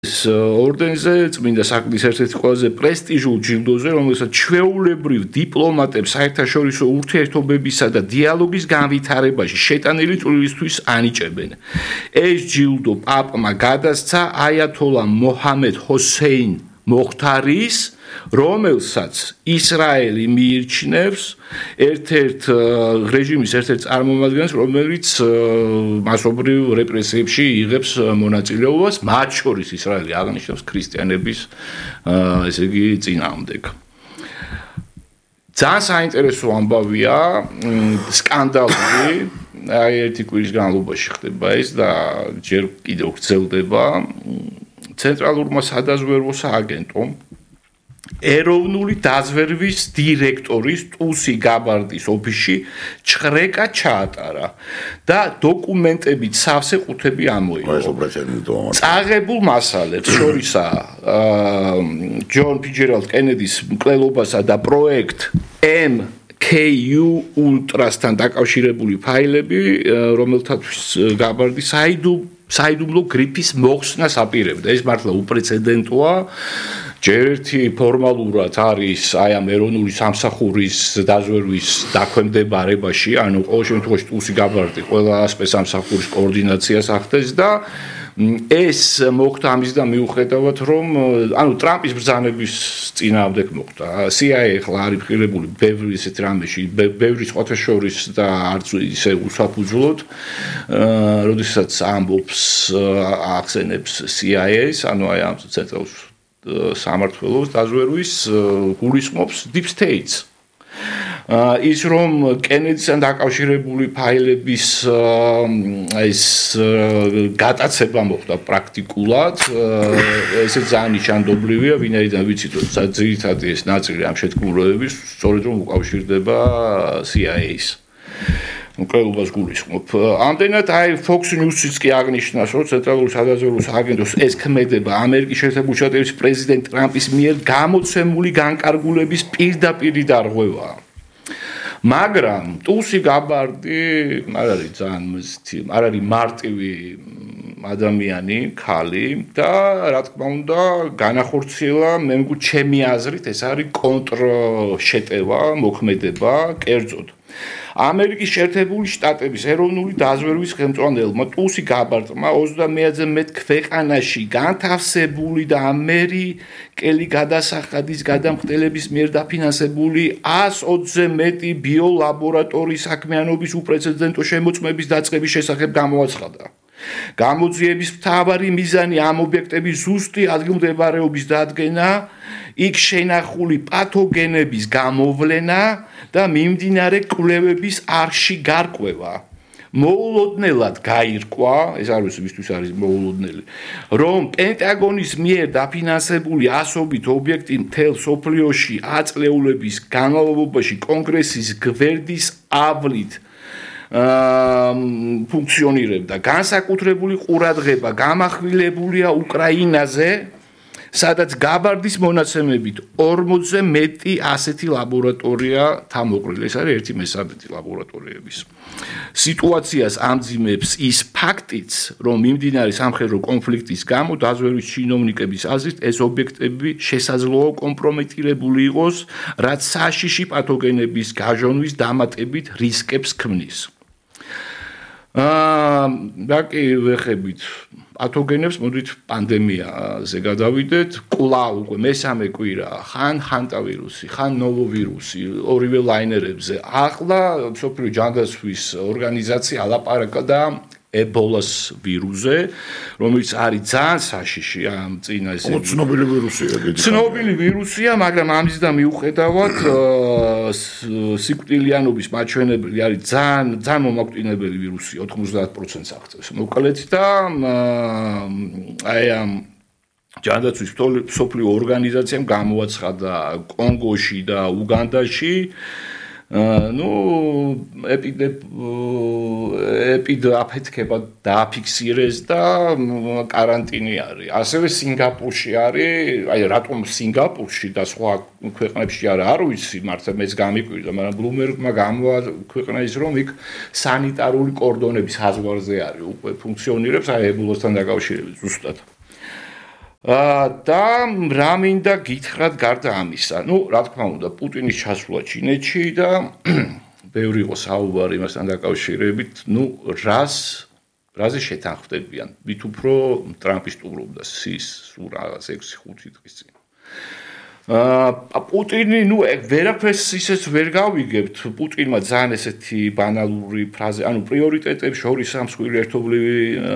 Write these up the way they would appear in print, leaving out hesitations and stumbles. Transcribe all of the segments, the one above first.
ორდენზე წმინდა საქმის ერთ-ერთი ყველაზე პრესტიჟულ ჯილდოზე, რომელსაც ჩვეულებრივ დიპლომატებს საერთაშორისო ურთიერთობებისა და დიალოგის განვითარებაში შეტანილი წვლილისთვის ანიჭებენ. ეს ჯილდო პაპმა გადასცა აიათოლა მოჰამედ ჰოსეინ მოხთარის, რომელსაც ისრაელი მიიჩნევს ერთ-ერთ რეჟიმის ერთ-ერთ წარმომადგენელს, რომელიც მასობრივ რეპრესიებში იღებს მონაწილეობას, მათ შორის ისრაელი აღნიშნავს ქრისტიანების, ესე იგი, წინააღმდეგ. ძალიან საინტერესო ამბავია, სკანდალური, აი ერთი კვირის განმავლობაში ხდება ეს და ჯერ კიდევ გრძელდება. ცენტრალურმა სადაზვერვო სააგენტომ ეროვნული დაზვერვის დირექტორის ტუსი გაბარდის ოფისში ჭრეკა ჩაატარა და დოკუმენტებით სავსე ყუთები ამოიღო. წაღებულ მასალებს შორისაა ჯონ ფიჯერალდ კენედის მკვლელობასა და პროექტ MKU Ultrasთან დაკავშირებული ფაილები, რომელთაც გაბარდი საიდუმლო გრიფის მოხსნას აპირებდა. ეს მართლა უპრეცედენტოა. ჯერ ერთი ფორმალურად არის აი ამ ეროვნული სამსახურის დაზვერვის დაქვემდებარებაში, ანუ ყოველ შემთხვევაში ტუსი გაბარდი ყველა სპეცსამსახურის კოორდინაციას ახდენს და ეს მოხდა ამის და მიუხედავად რომ ანუ ტრამპის ბრძანების წინააღმდეგ მოხდა. CIA ახლა არის მხილებული ბევრი ესეთ რამეში, ბევრი სხვათა შორის და არც ისე უსაფუძვლოდ, როდესაც ამბობს ახსენებს CIA-ს, ანუ აი ამ ცენტრალურ სამართლოს დაზვერვის გულისხმობს Deep States. ის რომ კენედისთან დაკავშირებული ფაილების ეს გატაცება მოხდა პრაქტიკულად, ესე ძალიან ნიშანდობლივია, ვინაიდან ვიცით რომ ძირითადი ეს ნაწილი ამ შეთქმულებების სწორედ რომ უკავშირდება CIA-ს. მკვლელობას გულისხმობ. ამდენად აი Fox News-იც კი აღნიშნავს, რომ ცენტრალური სადაზვერვო სააგენტოს ეს ქმედება ამერიკის შეერთებული შტატების პრეზიდენტ ტრამპის მიერ გამოცემული განკარგულების პირდაპირი დარღვევაა. მაგრამ ტუსი გაბარდი არ არის ძალიან არ არის მარტივი ადამიანი, ქალი და რა თქმა უნდა განახორციელა მე მგონი ჩემი აზრით ეს არის კონტრშეტევა, მოქმედება კერძოდ. ამერიკის შეერთებული შტატების ეროვნული დაზვერვის ხელმძღვანელმა ტუსი გაბარდმა 29-ზე მეტ ქვეყანაში განთავსებული და ამერიკელი გადასახადის გადამხდელების მიერ დაფინანსებული 120-ზე მეტი ბიოლაბორატორიის საქმიანობის უპრეცედენტო შემოწმების დაწყების შესახებ გამოაცხადა. გამოძიების მთავარი მიზანი ამ ობიექტების ზუსტი ადგილმდებარეობის დადგენა, იქ შენახული პათოგენების გამოვლენა და მიმდინარე კვლევების არხში გარკვევა. მოულოდნელად გაირკვა, ეს არ ვიცი მისთვის არის მოულოდნელი, რომ პენტაგონის მიერ დაფინანსებული ასობით ობიექტი მთელ სოფლიოში აწლეულების განმავლობაში კონგრესის გვერდის ავლით ფუნქციონირებდა. განსაკუთრებული ყურადღება გამახვილებულია უკრაინაზე, სადაც გაბარდის მონაცემებით 40-ზე მეტი ასეთი ლაბორატორია თამოყრილი. ეს არის 1/13 ლაბორატორიების. სიტუაციას ამძიმებს ის ფაქტიც, რომ მიმდინარე სამხედრო კონფლიქტის გამო დაზვერვის ჩინოვნიკების აზრით ეს ობიექტები შესაძლოა კომპრომიტირებული იყოს, რაც საშიში პათოგენების გაჟონვის დამატებით რისკებს ქმნის. და კი ვეხებით პათოგენებს, მოდით პანდემიაზე გადავიდეთ, კვლავ უკვე მესამე კვირა, ხან ჰანტავირუსი, ხან ნოვოვირუსი, ორივე ლაინერებზე. ახლა მსოფლიო ჯანდაცვის ორგანიზაცია ალაპარაკა და ებოლას ვირუსზე, რომელიც არის ძალიან საშიში ამ წინა ესე. ცნობილი ვირუსია, ცნობილი ვირუსია, მაგრამ ამის და მიუხედავად სიკვდილიანობის მაჩვენებელი არის ძალიან მომაკვდინებელი ვირუსი, 90%-ს აღწევს მოკლედ და აი ამ ჯანდაცვის მსოფლიო ორგანიზაციამ გამოაცხადა კონგოში და უგანდაში აფეთქება დააფიქსირეს და კარანტინი არის. ასევე სინგაპურში არის, აი რატომ სინგაპურში და სხვა ქვეყნებში არ ვიცი, მართლა მეც გამიკვირდა, მაგრამ ბლუმერგმა გამოაქვეყნა ის, რომ იქ სანიტარული კორდონების საზღვარზე არის უკვე ფუნქციონირებს, აი ებოლასთან დაკავშირებით ზუსტად. და რა მინდა გითხრათ გარდა ამისა. რა თქმა უნდა, პუტინის ჩასვლა ჩინეთში და ბევრი იყო საუბარი იმასთან დაკავშირებით, რაზე შეთანხმდებიან. მით უფრო ტრამპი სტუმრობდა SIS სულ რაღაც 6-5 დღის წინ. პუტინი, ვერაფერს ისეც ვერ გავიგებთ. პუტინმა ძალიან ესეთი ბანალური ფრაზე, პრიორიტეტებს შორის სამსხვილი ერთობლივი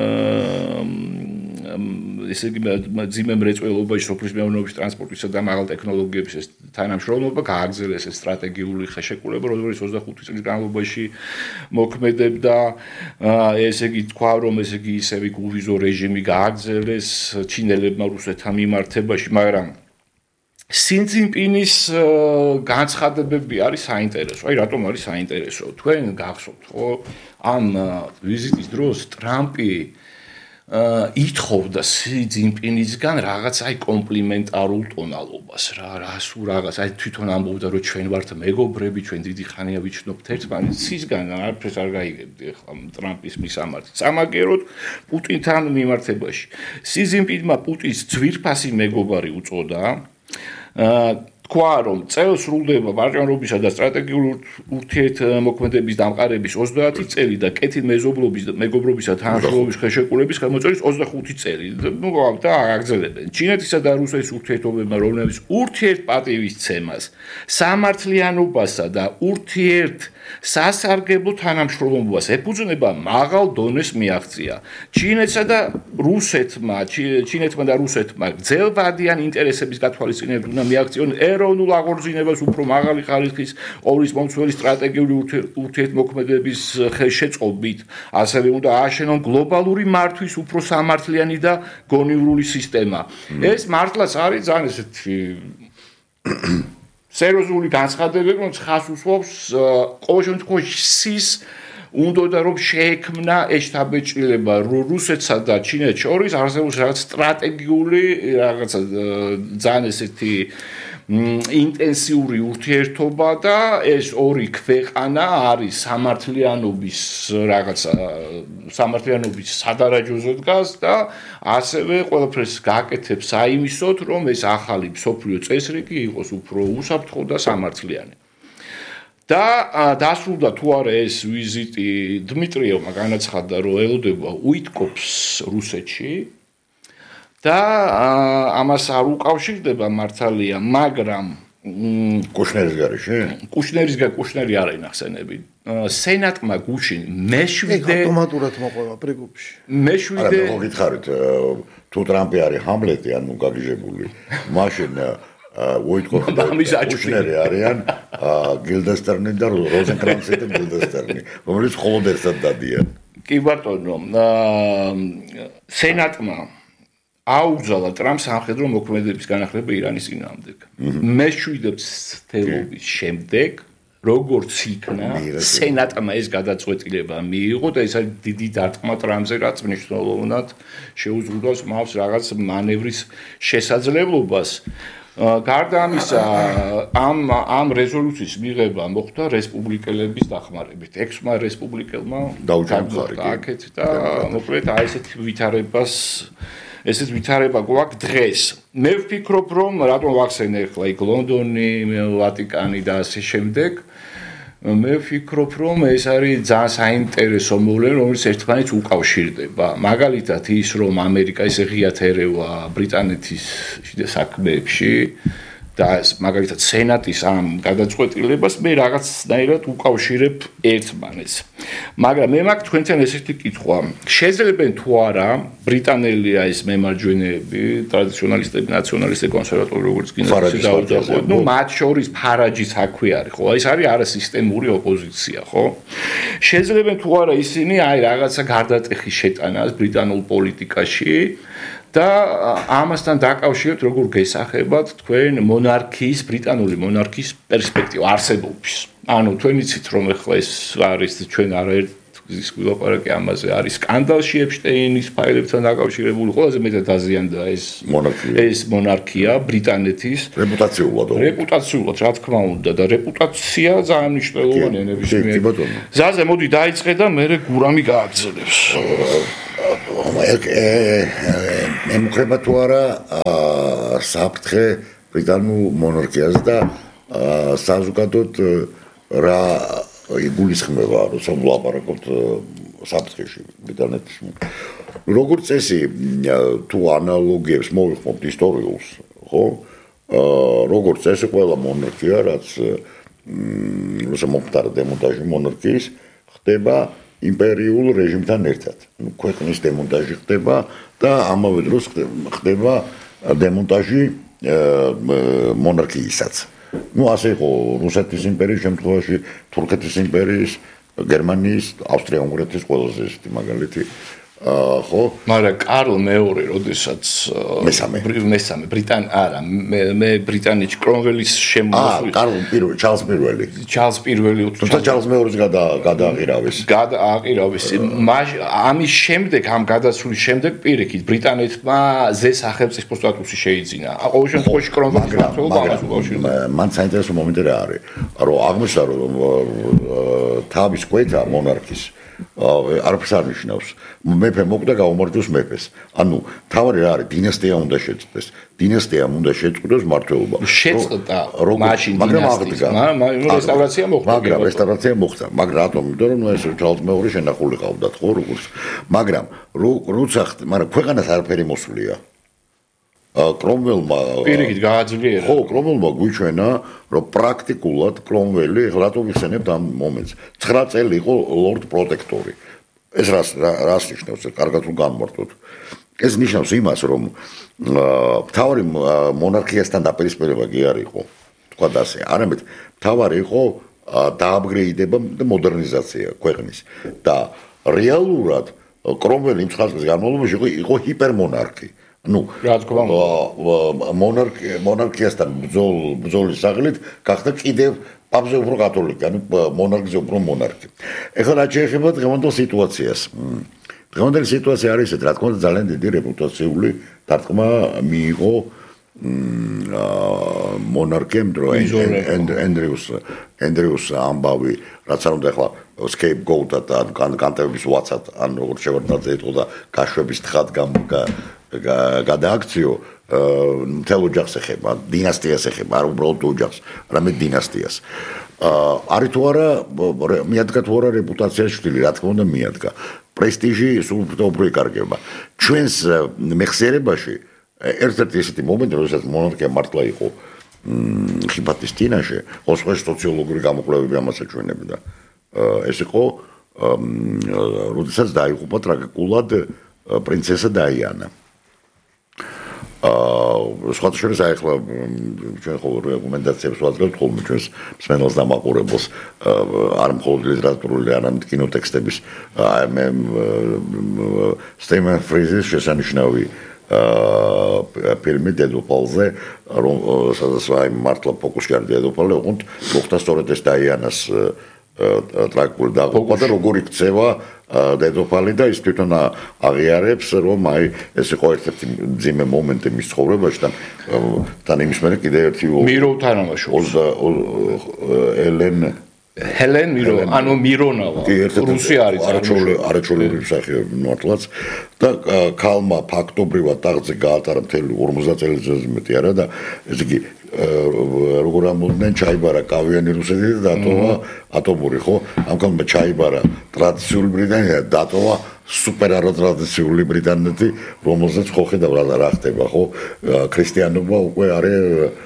ესე იგი ძიმე მრეწველობაში, სოფლის მეურნეობის, ტრანსპორტისა და მაღალ ტექნოლოგიების ეს თანამშრომლობა გააგრძელეს ეს სტრატეგიული ხელშეკრულება, რომელიც 25 წლის განმავლობაში მოქმედებდა. ესე იგი თქვა, რომ ესე იგი ისევი გულვიზო რეჟიმი გააგრძელეს ჩინელებმა რუსეთთან მიმართებაში, მაგრამ სინ ძინპინის განცხადებები არის საინტერესო. რატომ არის საინტერესო? თქვენ გახსოვთ, ხო? ამ ვიზიტის დროს ტრამპი ითხოვდა სი ძინპინისგან რაღაც კომპლიმენტარულ ტონალობას რაღაც თვითონ ამბობდა რომ ჩვენ ვართ მეგობრები, ჩვენ დიდი ხანია ვიჩნობთ ერთმანეთს. სისგან არაფერს არ გაიგებდი ახლა ტრამპის მისამართი. სამაგეროდ პუტინთან მიმართებაში. სი ძინპინმა პუტინს ძვირფასი მეგობარი უწოდა. თქვა რომ წელს სრულდება პარტნიორობისა და სტრატეგიული ურთიერთმოქმედების დამყარების 30 წელი და კეთილ მეგობრობისა თანამშრომლობის ხელშეკრულების ხელმოწერის 25 წელი. და აგრძელებენ. ჩინეთისა და რუსეთის ურთიერთობებმა, რომლებიც ურთიერთპატივისცემას, სამართლიანობასა და ურთიერთსასარგებლო თანამშრომლობას ეფუძნება მაღალ დონეს მიაღწია. ჩინეთმა და რუსეთმა გრძელვადიან ინტერესების გათვალისწინებით უნდა მიაღწიონ ეროვნულ აღორძინებას უფრო მაღალი ხარისხის ორის მომცველი სტრატეგიული ურთიერთმოქმედების ხელშეწყობით, ასევე უნდა ააშენონ გლობალური მართვის უფრო სამართლიანი და გონივრული სისტემა. ეს მართლაც არის ძალიან ესეთი სერიოზული განცხადებები, რომელიც ხაზს უსვამს ყოველ შემთხვევაში SIS უნდა რომ შეექმნა შთაბეჭდილება რუსეთსა და ჩინეთს შორის არსებობს რაღაც სტრატეგიული რაღაცა ძალიან ესეთი ინტენსიური ურთიერთობა და ეს ორი ქვეყანა არის სამართლიანობის სადარაჯოზე დგას და ასევე ყველაფერს გააკეთებს აიმისოთ რომ ეს ახალი მსოფლიო წესრიგი იყოს უფრო უსაფრთხო და სამართლიანი. და დასრულდა თუ არა ეს ვიზიტი დმიტრიევმა განაცხადა რომ ელოდება უიტკოპს რუსეთში და ამას არ უკავშირდება მართალია, მაგრამ კუშნერის გარეშე? კუშნერი არ ინახსენები. სენატმა გუშინ მეშვიდე ავტომატურად მოყვება პრიგუბში. მეშვიდე არა, მოგითხარით, თუ ტრამპი არის ჰამლეტი, ანუ გაგიჟებული, მაშინ უიტკოპი და კუშნერი არიან გილდესტერნი და როზენკრანცი და გილდესტერნი, რომელიც მხოლოდ ერთად დადიან. კი ბატონო, სენატმა აუგზავნა ტრამპს სამხედრო მოქმედების განახლება ირანის წინააღმდეგ. მეშვიდე ცდელობის შემდეგ როგორც იქნა სენატმა ეს გადაწყვეტილება მიიღო და ეს არის დიდი დარტყმა ტრამპზე, რაც მნიშვნელოვნად შეუზღუდავს მას რაღაც მანევრის შესაძლებლობას. გარდა ამისა, ამ რეზოლუციის მიღება მოხდა რესპუბლიკელების დახმარებით. 6-მა რესპუბლიკელმა დაუჭირდა აქეთ და მოკლედ ესეთ ვითარება გვაქვს დღეს. მე ვფიქრობ, რომ რატომ ვახსენე ახლა იქ ლონდონი, ვატიკანი და ასე შემდეგ. მე ვფიქრობ, რომ ეს არის ძალიან საინტერესო მოვლენა, რომელიც ერთმანეთს უკავშირდება. მაგალითად ის, რომ ამერიკა ისე ღიად ერევა ბრიტანეთის საქმეებში და მაგალითად სენატის ამ გადაწყვეტილებას მე რაღაცნაირად უკავშირებ ერთმანეთს. მაგრამ მე მაქვს თქვენთან ესეთი კითხვა. შეძლებენ თუ არა ბრიტანელია ეს მემარჯვენეები, ტრადიციონალისტები, ნაციონალისტები, კონსერვატორები, როგორც გინდა დაუძახოთ. მათ შორის ფარაჯის აქვე არის, ხო? ეს არის არასისტემური ოპოზიცია, ხო? შეძლებენ თუ არა ისინი რაღაცა გარდატეხის შეტანას ბრიტანულ პოლიტიკაში და ამასთან დაკავშირებთ როგორ გესახებათ თქვენ ბრიტანული მონარქიის პერსპექტივა არსებობის. ანუ თქვენ იცით რომ ახლა ეს არის ჩვენ არაერთ ის ვილაპარაკე ამაზე არის სკანდალში ეპშტეინის ფაილებთან დაკავშირებული ყველაზე მეტად დაზიანდა ეს მონარქია ბრიტანეთის რეპუტაციულად რა თქმა უნდა და რეპუტაცია ძალიან მნიშვნელოვანია ნებისმიერ ზაზე მოდი დაიწყე და მე გურამი გააგრძელებს ემუქრება თუ არა საფრთხე ბრიტანულ მონარქიას და საზოგადოდ რა იგულისხმება, როცა ვლაპარაკობთ საფრთხეში ბრიტანეთის. როგორც წესი, თუ ანალოგიებს მოვიხმობთ ისტორიულს, ხო? როგორც წესი, ყველა მონარქია, რაც როცა მომხდარა დემონტაჟი მონარქიის, ხდება იმპერიულ რეჟიმთან ერთად. ქვეყნის დემონტაჟი ხდება და ამავე დროს ხდება დემონტაჟი მონარქიისაც. ასე იყო რუსეთის იმპერიის შემთხვევაში, თურქეთის იმპერიის, გერმანიის, ავსტრია-უნგრეთის ყველაზე ისეთი მაგალითი. ხო? მაგრამ კარლ მეორე, როდესაც მესამე მე ბრიტანეთში კრომველის შემოსული. ჩარლზ პირველი თუმცა ჩარლზ მეორეც გადააყირავეს. ამის შემდეგ, ამ გადასulis შემდეგ პირიქით ბრიტანეთმა ზე სახელმწიფო სტატუსი შეიძინა. ყოველ შემთხვევაში კრომველის მმართველობა ამას უკავშირდება. მან საინტერესო მომენტი რა არის, რომ აღმოჩნდა რომ თავის კვეთა მონარქის არაფერს არ ნიშნავს. მეფე მოკვდა გაუმართლოს მეფეს. ანუ თავი რა არის, დინასტია უნდა შეწყდეს. დინასტიამ უნდა შეწყდეს მმართველობა. შეწყდა მაშინ დინასტია. რესტავრაცია მოხდა. მაგრამ რესტავრაცია მოხდა. მაგრამ რატომ? იმიტომ რომ ეს ჩარლზ მეორე შენახული ყავდათ, ხო, როგორც. მაგრამ როცა მაგრამ ქვეყანას არაფერი მოსვლია. კრომველმა პირიქით გააძლიერა. ხო, კრომველმა გვიჩვენა, რომ პრაქტიკულად კრომველი, რატომ ვიხსენებთ ამ მომენტს? 9 წელი იყო ლორდ პროტექტორი. ეს რას ნიშნავს? კარგად რომ განმარტოთ. ეს ნიშნავს იმას, რომ მთავარი მონარქიასთან დაპირისპირება კი არ იყო, თქვა ასე. არამედ მთავარი იყო დააპგრეიდება და მოდერნიზაცია ქვეყნის. და რეალურად კრომველი იმ 9 წლის განმავლობაში იყო ჰიპერმონარქი. ну რა თქმა უნდა მონარქიასთან ბრძოლის საღლით გახდა კიდევ პაპზე უფრო კათოლიკე, ანუ მონარქზე უფრო მონარქი. ეხლა რა შეეხება დღევანდელ სიტუაციას. დღევანდელი სიტუაცია არის ეს, რა თქმა უნდა ძალიან დიდი რეპუტაციული დარტყმა მიიღო მონარქიამ, რომ ენდრიუს ამბავი, რაც არ უნდა ეხლა scapegoat-ად ან კანტების ვაცად, ან როგორც შევარდნაძე ეთქვა და გაშვების თხად გადააქციო მთელ ოჯახს ეხება, დინასტიას ეხება, არ უბრალოდ ოჯახს, არამედ დინასტიას. არის თუ არა, მიადგა თუ არა რეპუტაციაში შვილი, რა თქმა უნდა მიადგა. პრესტიჟი სულ უფრო იკარგება. ჩვენს მეხსიერებაში ერთ-ერთი ესეთი მომენტი, როდესაც მონარქია მართლა იყო ხიფათის წინაშე, ოსყოს სოციოლოგიური გამოკვლევები ამას ეჩვენებდა. ეს იყო როდესაც დაიღუპა ტრაგიკულად პრინცესა დაიანა. სხვათა შორის ახლა ჩვენ ხო რეკომენდაციებს ვაძლევთ ხოლმე ჩვენს მსმენელს და მაყურებელს არ მხოლოდ ლიტერატურული, არამედ კინოტექსტების მე სტეიმენ ფრიზის შესანიშნავი ფილმი დედოფალზე, სადაც აი მართლა ფოკუსი არ დედოფალი, ოღონდ მოხდა სწორედ ეს დაიანას ტრაგიკული დაღუპვა და როგორ იქცევა დედოფალი და ის თვითონ აღიარებს, რომ აი ეს იყო ერთ-ერთი მძიმე მომენტი მის ცხოვრებაში და თან იმის მერე კიდევ ერთი მირო თანამაშრომლობს ჰელენ მირო, ანუ მირონავა, რუსი არის არაჩვეულებრივი მსახიობი მართლაც და ქალმა ფაქტობრივად ტახტზე გაატარა მთელი 50 წელიწადზე მეტი არა და ესე იგი როგორ ამოდნენ ჩაიბარა კავიანი რუსეთი და დატოვა ატომური, ხო? ამ ქალმა ჩაიბარა ტრადიციული ბრიტანეთი და დატოვა სუპერ არატრადიციული ბრიტანეთი, რომელზეც ხო ხედავ რა ხდება, ხო? ქრისტიანობა უკვე არის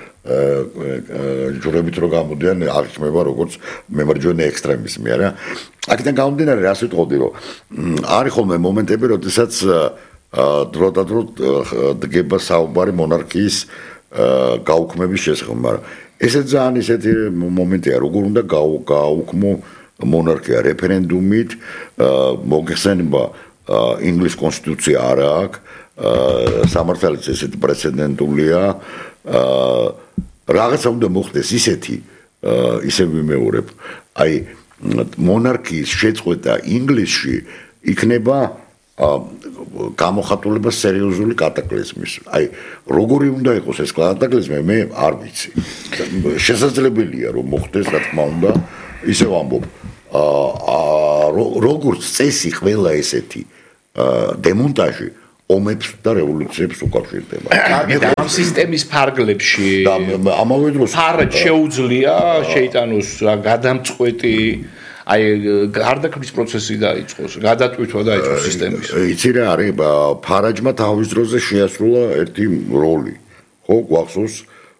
ჯურებით რო გამოდიან აღიქმება როგორც მემარჯვენე ექსტრემიზმი, არა? აქედან გამომდინარე რას ვიტყოდი, რომ არის ხოლმე მომენტები, როდესაც დროდადრო დგება საუბარი მონარქიის გაუქმების შესახებ, მაგრამ ესეც ძალიან ისეთი მომენტია, როგორ უნდა გაუქმო მონარქია რეფერენდუმით, მოგეხსენება ინგლისის კონსტიტუცია არ აქვს, სამართალიც ესეთი პრეცედენტულია, რაღაცა უნდა მოხდეს ისეთი, ისე ვიმეორებ, აი მონარქიის შეწყვეტა ინგლისში იქნება გამოხატულება სერიოზული კატაკლიზმის. აი როგორი უნდა იყოს ეს კატაკლიზმი, მე არ ვიცი. შესაძლებელია რომ მოხდეს, რა თქმა უნდა, ისევ ამბობ. როგორც წესი ყველა ესეთი დემონტაჟი ომებს და რევოლუციებს უკავშირდება. და ამ სისტემის ფარგლებში და ამავე დროს ფარად შეუძლია შეიტანოს გადამწყვეტი აი გარდაქმნის პროცესი დაიწყოს, გადატვირთვა დაიწყოს სისტემის. იცი რა არის, ფარაჯმა თავის დროზე შეასრულა ერთი როლი. ხო, გვახსოვს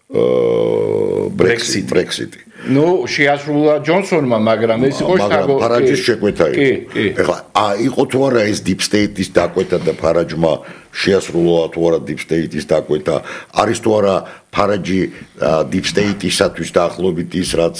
Brexit. ნუ შეასრულა ჯონსონმა, მაგრამ ეს იყო შტაბო. ფარაჯის შეკვეთა იყო. ეხლა იყო თუ არა ეს deep state-ის დაკვეთა და ფარაჯმა შეასრულა თუ არა deep state-ის დაკვეთა, არის თუ არა ფარაჯი deep state-ისათვის დაახლოებით ის რაც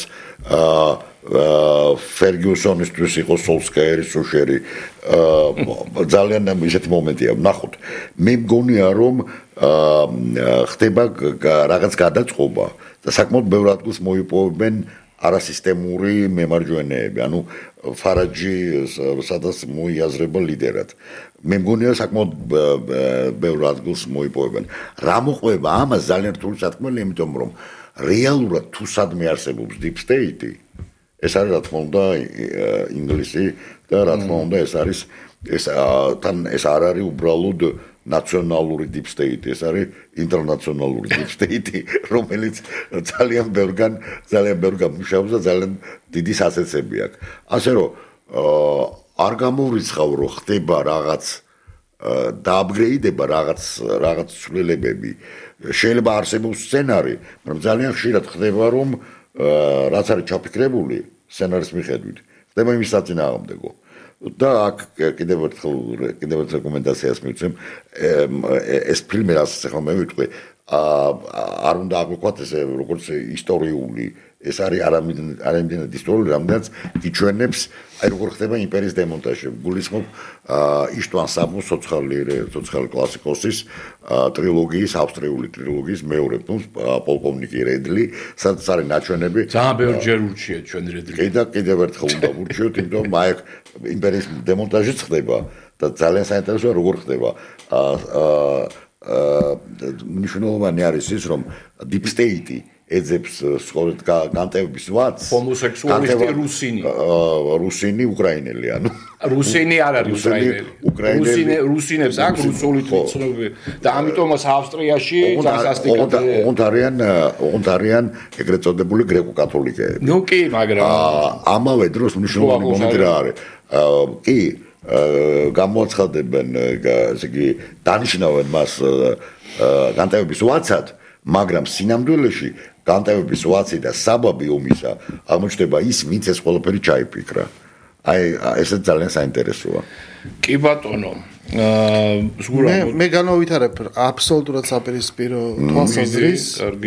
Ferguson-ისთვის იყო Solskjaer-ის სუშერი. ძალიან ისეთი მომენტია, ნახოთ. მე მგონია რომ ხდება რაღაც გადაწყობა და საკმაოდ ბევრ ადგილს მოიპოვებენ არასისტემური მემარჯვენეები, ანუ ფარაჯი სადაც მოიაზრება ლიდერად. მე მგონია საკმაოდ ბევრ ადგილს მოიპოვებენ. რა მოყვება ამას ძალიან რთული სათქმელია, იმიტომ რომ რეალურად თუ სადმე არსებობს deep state-ი, ეს არის რა თქმა უნდა ინგლისი და რა თქმა უნდა ეს არ არის უბრალოდ ნაციონალური deep state, ეს არის ინტერნაციონალური deep state, რომელიც ძალიან ბევრგან მუშაობს და ძალიან დიდი სასეცები აქვს. ასე რომ არ გამოვრიცხავ რომ ხდება რაღაც დააპგრეიდება რაღაც ცვლილებები. შეიძლება არსებობს სცენარი, მაგრამ ძალიან ხშირად ხდება რომ რაც არის ჩაფიქრებული სცენარის მიხედვით, ხდება იმის საწინააღმდეგო. და აქ კიდევ ერთ რეკომენდაციას მივცემ ეს ფილმი რასაც ახლა მე ვიტყვი არ უნდა აღვიქვათ ეს როგორც ისტორიული ეს არის არამედ ისტორიული რამდენიც იჩვენებს აი როგორ ხდება იმპერიის დემონტაჟი გულისხმობ იშტვან სამოს ცოცხალი კლასიკოსის ტრილოგიის ავსტრიული ტრილოგიის მეორე ფილმს პოლკოვნიკი რედლი სადაც არის ნაჩვენები ძალიან ბევრჯერ ურჩია ჩვენ რედლი კიდევ ერთხელ უნდა ურჩიოთ იმიტომ რომ აი იმპერიის დემონტაჟიც ხდება და ძალიან საინტერესოა როგორ ხდება მნიშვნელოვანი არის ის რომ deep state ეძებს სწორედ განტევების ვადს ჰომოსექსუალისტი რუსინი უკრაინელი ანუ რუსინი არ არის უკრაინელი რუსინებს აქვს რუსული თვითმცნობი და ამიტომაც ავსტრიაში ოღონდ არიან ეგრეთ წოდებული გრეკო-კათოლიკეები ნუ კი მაგრამ ამავე დროს მნიშვნელოვანი მომენტი რა არის კი გამოაცხადებენ ესე იგი დანიშნავენ მას განტევების ვაცად მაგრამ სინამდვილეში განტევების ვაცი და საბაბი ომისა აღმოჩნდება ის ვინც ეს ყველაფერი ჩაიფიქრა აი ესეც ძალიან საინტერესოა კი ბატონო მე განავითარებ აბსოლუტურად საპირისპირო თვალსაზრისს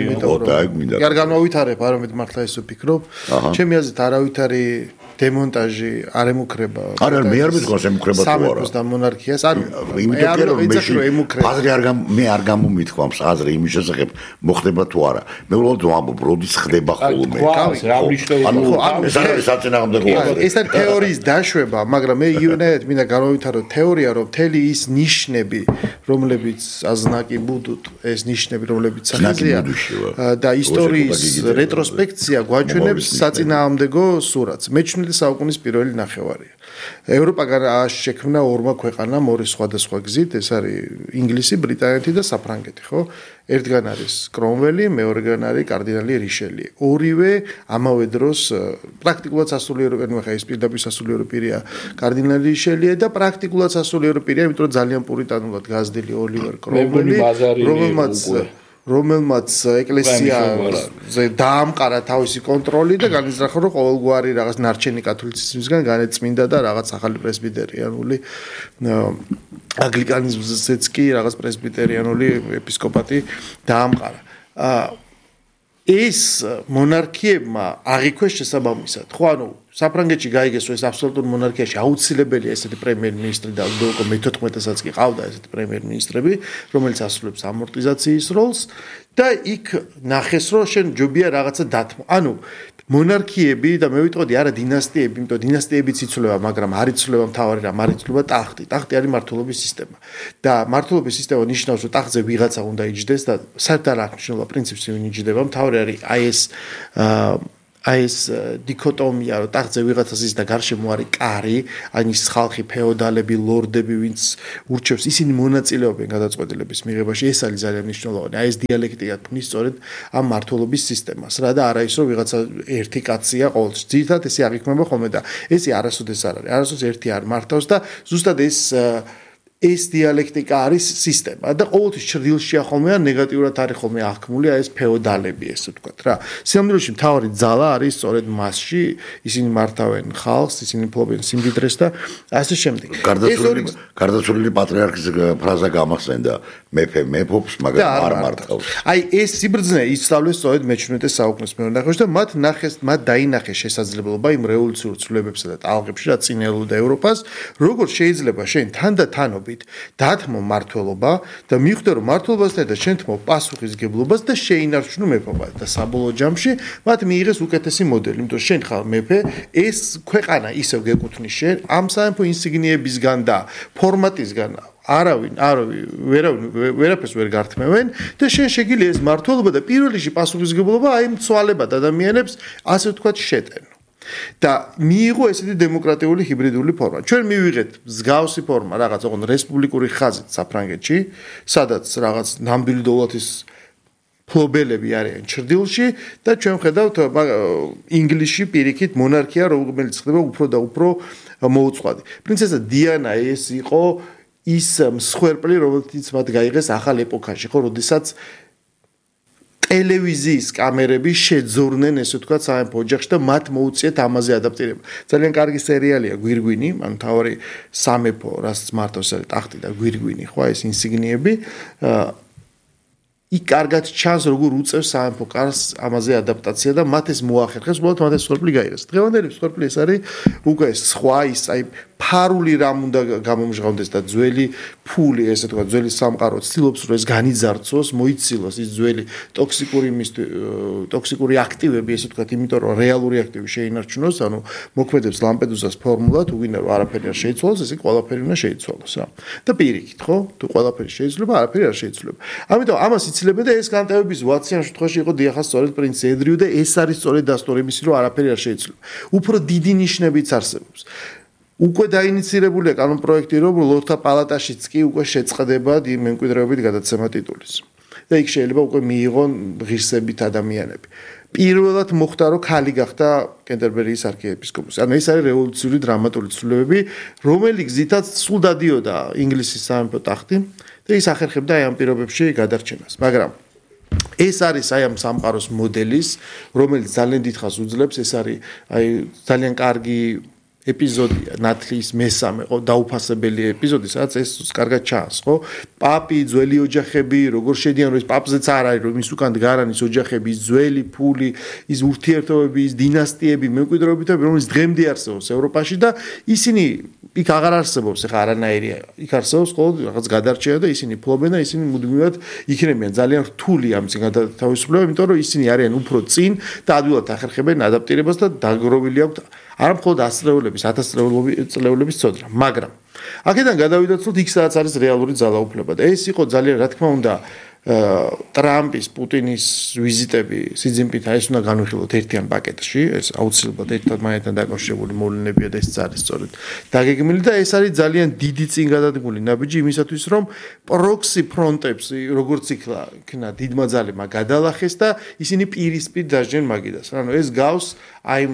არ განავითარებ არამედ მართლა ისე ვფიქრობ ჩემი აზრით არავითარი დემონტაჟი არ ემუქრება არა მე არ მითხოვს ემუქრება თუ არა სამეფოს და მონარქიას არ იმიტომ რომ აზრი არ გამომითხოვს აზრი იმის შესახებ მოხდება თუ არა მე უბრალოდ ვამბობ როდის ხდება ხოლმე რა მნიშვნელობა ეს არის საწინააღმდეგო ეს არის თეორიის დაშვება მაგრამ მე იგივენაირად მინდა განავითარო თეორია რომ მთელი ის ნიშნები რომლებიც აზნაკი ბუდუტ ეს ნიშნები რომლებიც სახეზეა და ისტორიის რეტროსპექცია გვაჩვენებს საწინააღმდეგო სურათს მეჩნილი საუკუნის პირველი ნახევარია. ევროპა შექმნა ორმა ქვეყანამ ორი სხვადასხვა გზით, ეს არის ინგლისი, ბრიტანეთი და საფრანგეთი, ხო? ერთგან არის კრომველი, მეორეგან არის კარდინალი რიშელიე. ორივე ამავე დროს პრაქტიკულად სასულიერო, ანუ ხა ის პირდაპირ სასულიერო პირია კარდინალი რიშელიე და პრაქტიკულად სასულიერო პირია, იმიტომ რომ ძალიან პურიტანულად გაზრდილი ოლივერ კრომველი, რომელმაც ეკლესიაზე დაამყარა თავისი კონტროლი და განიზრახა რომ ყოველგვარი რაღაც ნარჩენი კათოლიციზმისგან განეწმინდა და რაღაც ახალი პრესბიტერიანული ანგლიკანიზმზეც კი რაღაც პრესბიტერიანული ეპისკოპატი დაამყარა. ეს მონარქიებმა აღიქვეს შესაბამისად. ხო, ანუ საფრანგეთში გაიგეს რომ ეს აბსოლუტურ მონარქიაში აუცილებელია ესეთი პრემიერ-მინისტრი და უკვე მე-14-საც კი ყავდა ესეთი პრემიერ-მინისტრები, რომელიც ასრულებს ამორტიზაციის როლს და იქ ნახეს რომ შენ ჯობია რაღაცა დათმო. ანუ მონარქიები და მე ვიტყოდი არა დინასტიები, იმიტომ დინასტიებიც იცვლება, მაგრამ არ იცვლება მთავარი რამ, არ იცვლება ტახტი. ტახტი არის მმართველობის სისტემა. და მმართველობის სისტემა ნიშნავს, რომ ტახტზე ვიღაცა უნდა იჯდეს და საერთოდ არ აქვს მნიშვნელობა პრინციპს ვინ იჯდება. მთავარი არის აი ეს აი ეს დიქოტომია რომ ტახტზე ვიღაცას ის და გარშემო არის კარი, ან ის ხალხი ფეოდალები, ლორდები, ვინც ურჩევს, ისინი მონაწილეობენ გადაწყვეტილების მიღებაში, ეს არის ძალიან მნიშვნელოვანი. აი ეს დიალექტიკა ქმნის სწორედ ამ მართლობის სისტემას, რა და არა ის რომ ვიღაცა ერთი კაცია ყოველთვის. ძირითადად ესე აღიქმება ხოლმე და ესე არასოდეს არ არის. არასოდეს ერთი არ მართავს და ზუსტად ეს დიალექტიკა არის სისტემა და ყოველთვის ჭრდილშია ხოლმე ან ნეგატიურად არის ხოლმე აღქმული ეს ფეოდალები ესე ვთქვათ რა. სიამოვნებაში მთავარი ძალა არის სწორედ მასში, ისინი მართავენ ხალხს, ისინი ფლობენ სიმდიდრეს და ასე შემდეგ. გარდაცვლილი პატრიარქის ფრაზა გამახსენდა, მეფე მეფობს, მაგრამ არ მართავს. აი ეს სიბრძნე ისწავლეს სწორედ მე-17 საუკუნის მეორე ნახევარში და მათ დაინახეს შესაძლებლობა იმ რევოლუციურ ცვლილებებსა და ტალღებში, რაც წინ ელოდა ევროპას, როგორ შეიძლება შენ თანდათანობით დათმო მართლობა და მიხვდე რომ მართლობასთან და შენ თმო პასუხისგებლობას და შეინარჩუნო მეფობა და საბოლოო ჯამში მათ მიიღეს უკეთესი მოდელი, იმიტომ შენ ხარ მეფე, ეს ქვეყანა ისევ გეკუთვნის შენ ამ სამეფო ინსიგნიებისგან და ფორმატისგან არავინ ვერაფერს ვერ გართმევენ და შენ შეგიძლია ეს მართლობა და პირველ რიგში პასუხისგებლობა აი მცვალებად ადამიანებს ასე ვთქვათ შეტენ. და მიიღო ესეთი დემოკრატიული ჰიბრიდული ფორმა. ჩვენ მივიღეთ მსგავსი ფორმა რაღაც ოღონდ რესპუბლიკური ხაზით საფრანგეთში, სადაც რაღაც ნამდვილი დოვლათის ფლობელები არიან ჭრდილში და ჩვენ ხედავთ ინგლისში პირიქით მონარქია, რომელიც ხდება უფრო და უფრო მოუწყვალე. პრინცესა დიანა ეს იყო ის მსხვერპლი, რომელიც მათ გაიღეს ახალ ეპოქაში, ხო, როდესაც ტელევიზიის კამერები შეძორნენ ესე ვთქვათ სამეფო ოჯახში და მათ მოუწიეთ ამაზე ადაპტირება. ძალიან კარგი სერიალია გვირგვინი, ანუ თავი სამეფო, რაც მართავს ტახტი და გვირგვინი, ხო, ეს ინსიგნიები. იქ კარგად ჩანს როგორ უწევს სამეფო კარს ამაზე ადაპტაცია და მათ ეს მოახერხეს, უბრალოდ მათ ეს მსხვერპლი გაიღეს. დღევანდელი მსხვერპლი ეს არის უკვე სხვა ის აი ფარული რამ უნდა გამომჟღავნდეს და ძველი ფული ესე თქვა ძველი სამყარო ცდილობს რომ ეს განიძარცვოს, მოიცილოს ის ძველი ტოქსიკური აქტივები ესე თქვა, იმიტომ რომ რეალური აქტივი შეინარჩუნოს, ანუ მოქმედებს ლამპედუსას ფორმულა, თუ გინდა რომ არაფერი არ შეიცვალოს, ესე ყველაფერი უნდა შეიცვალოს რა. და პირიქით, ხო? თუ ყველაფერი შეიცვლება, არაფერი არ შეიცვლება. ამიტომ ამას იცლებენ და ეს განტევების ვაციან შემთხვევაში იყო დიახას სწორედ პრინც ედრიუ და ეს არის სწორედ დასტური მისი რომ არაფერი არ შეიცვლება. უფრო დიდი ნიშნებიც არსებობს. უკვე დაინიცირებულია კანონპროექტი, რომ ლორდთა პალატაშიც კი უკვე შეწყდება მემკვიდრეობით გადაცემა ტიტულის. და იქ შეიძლება უკვე მიიღონ ღირსებით ადამიანები. პირველად მოხდა, რომ ქალი გახდა კენტერბერიის არქიეპისკოპოსი. ანუ ეს არის რევოლუციური დრამატული ცვლილებები, რომელიც გზითაც სულ დადიოდა ინგლისის სამეფო ტახტი და ის ახერხებდა აი ამ პირობებში გადარჩენას. მაგრამ ეს არის აი ამ სამყაროს მოდელის, რომელიც ძალიან დიდხანს უძლებს, ეს არის აი ძალიან კარგი ეპიზოდია ნათლის მესამე ხო დაუფასებელი ეპიზოდი, სადაც ეს კარგად ჩანს, ხო? პაპი, ძველი ოჯახები, როგორ შედიან, რომ ეს პაპზეც არ არის, რომ ის უკან დგარანის ოჯახები, ის ძველი ფული, ის ურთიერთობები, ის დინასტიები, მემკვიდრეობითები, რომელიც დღემდე არსებობს ევროპაში და ისინი იქ აღარ არსებობს, ეხა არანაირი. იქ არსებობს მხოლოდ რაღაც გადარჩენა და ისინი ფლობენ და ისინი მუდმივად იქნებიან ძალიან რთული ამის გათავისუფლება, იმიტომ რომ ისინი არიან უფრო წინ და ადვილად ახერხებენ ადაპტირებას და დაგროვილი აქვთ არა მხოლოდ ასწლეულების, 1000 წლეულების წოდრა, მაგრამ აქედან გადავიდოდოთ იქ სადაც არის რეალური ძალაუფლება და ეს იყო ძალიან რა თქმა უნდა ტრამპის, პუტინის ვიზიტები სიძინპინთან ეს უნდა განვიხილოთ ერთიან პაკეტში, ეს აუცილებლად ერთმანეთთან დაკავშირებული მოვლენებია და ეს არის სწორედ დაგეგმილი და ეს არის ძალიან დიდი წინ გადადგმული ნაბიჯი იმისათვის რომ პროქსი ფრონტებს როგორც იქნა დიდმა ძალებმა გადალახეს და ისინი პირისპირ დაждენ მაგიდას. ანუ ეს გავს აი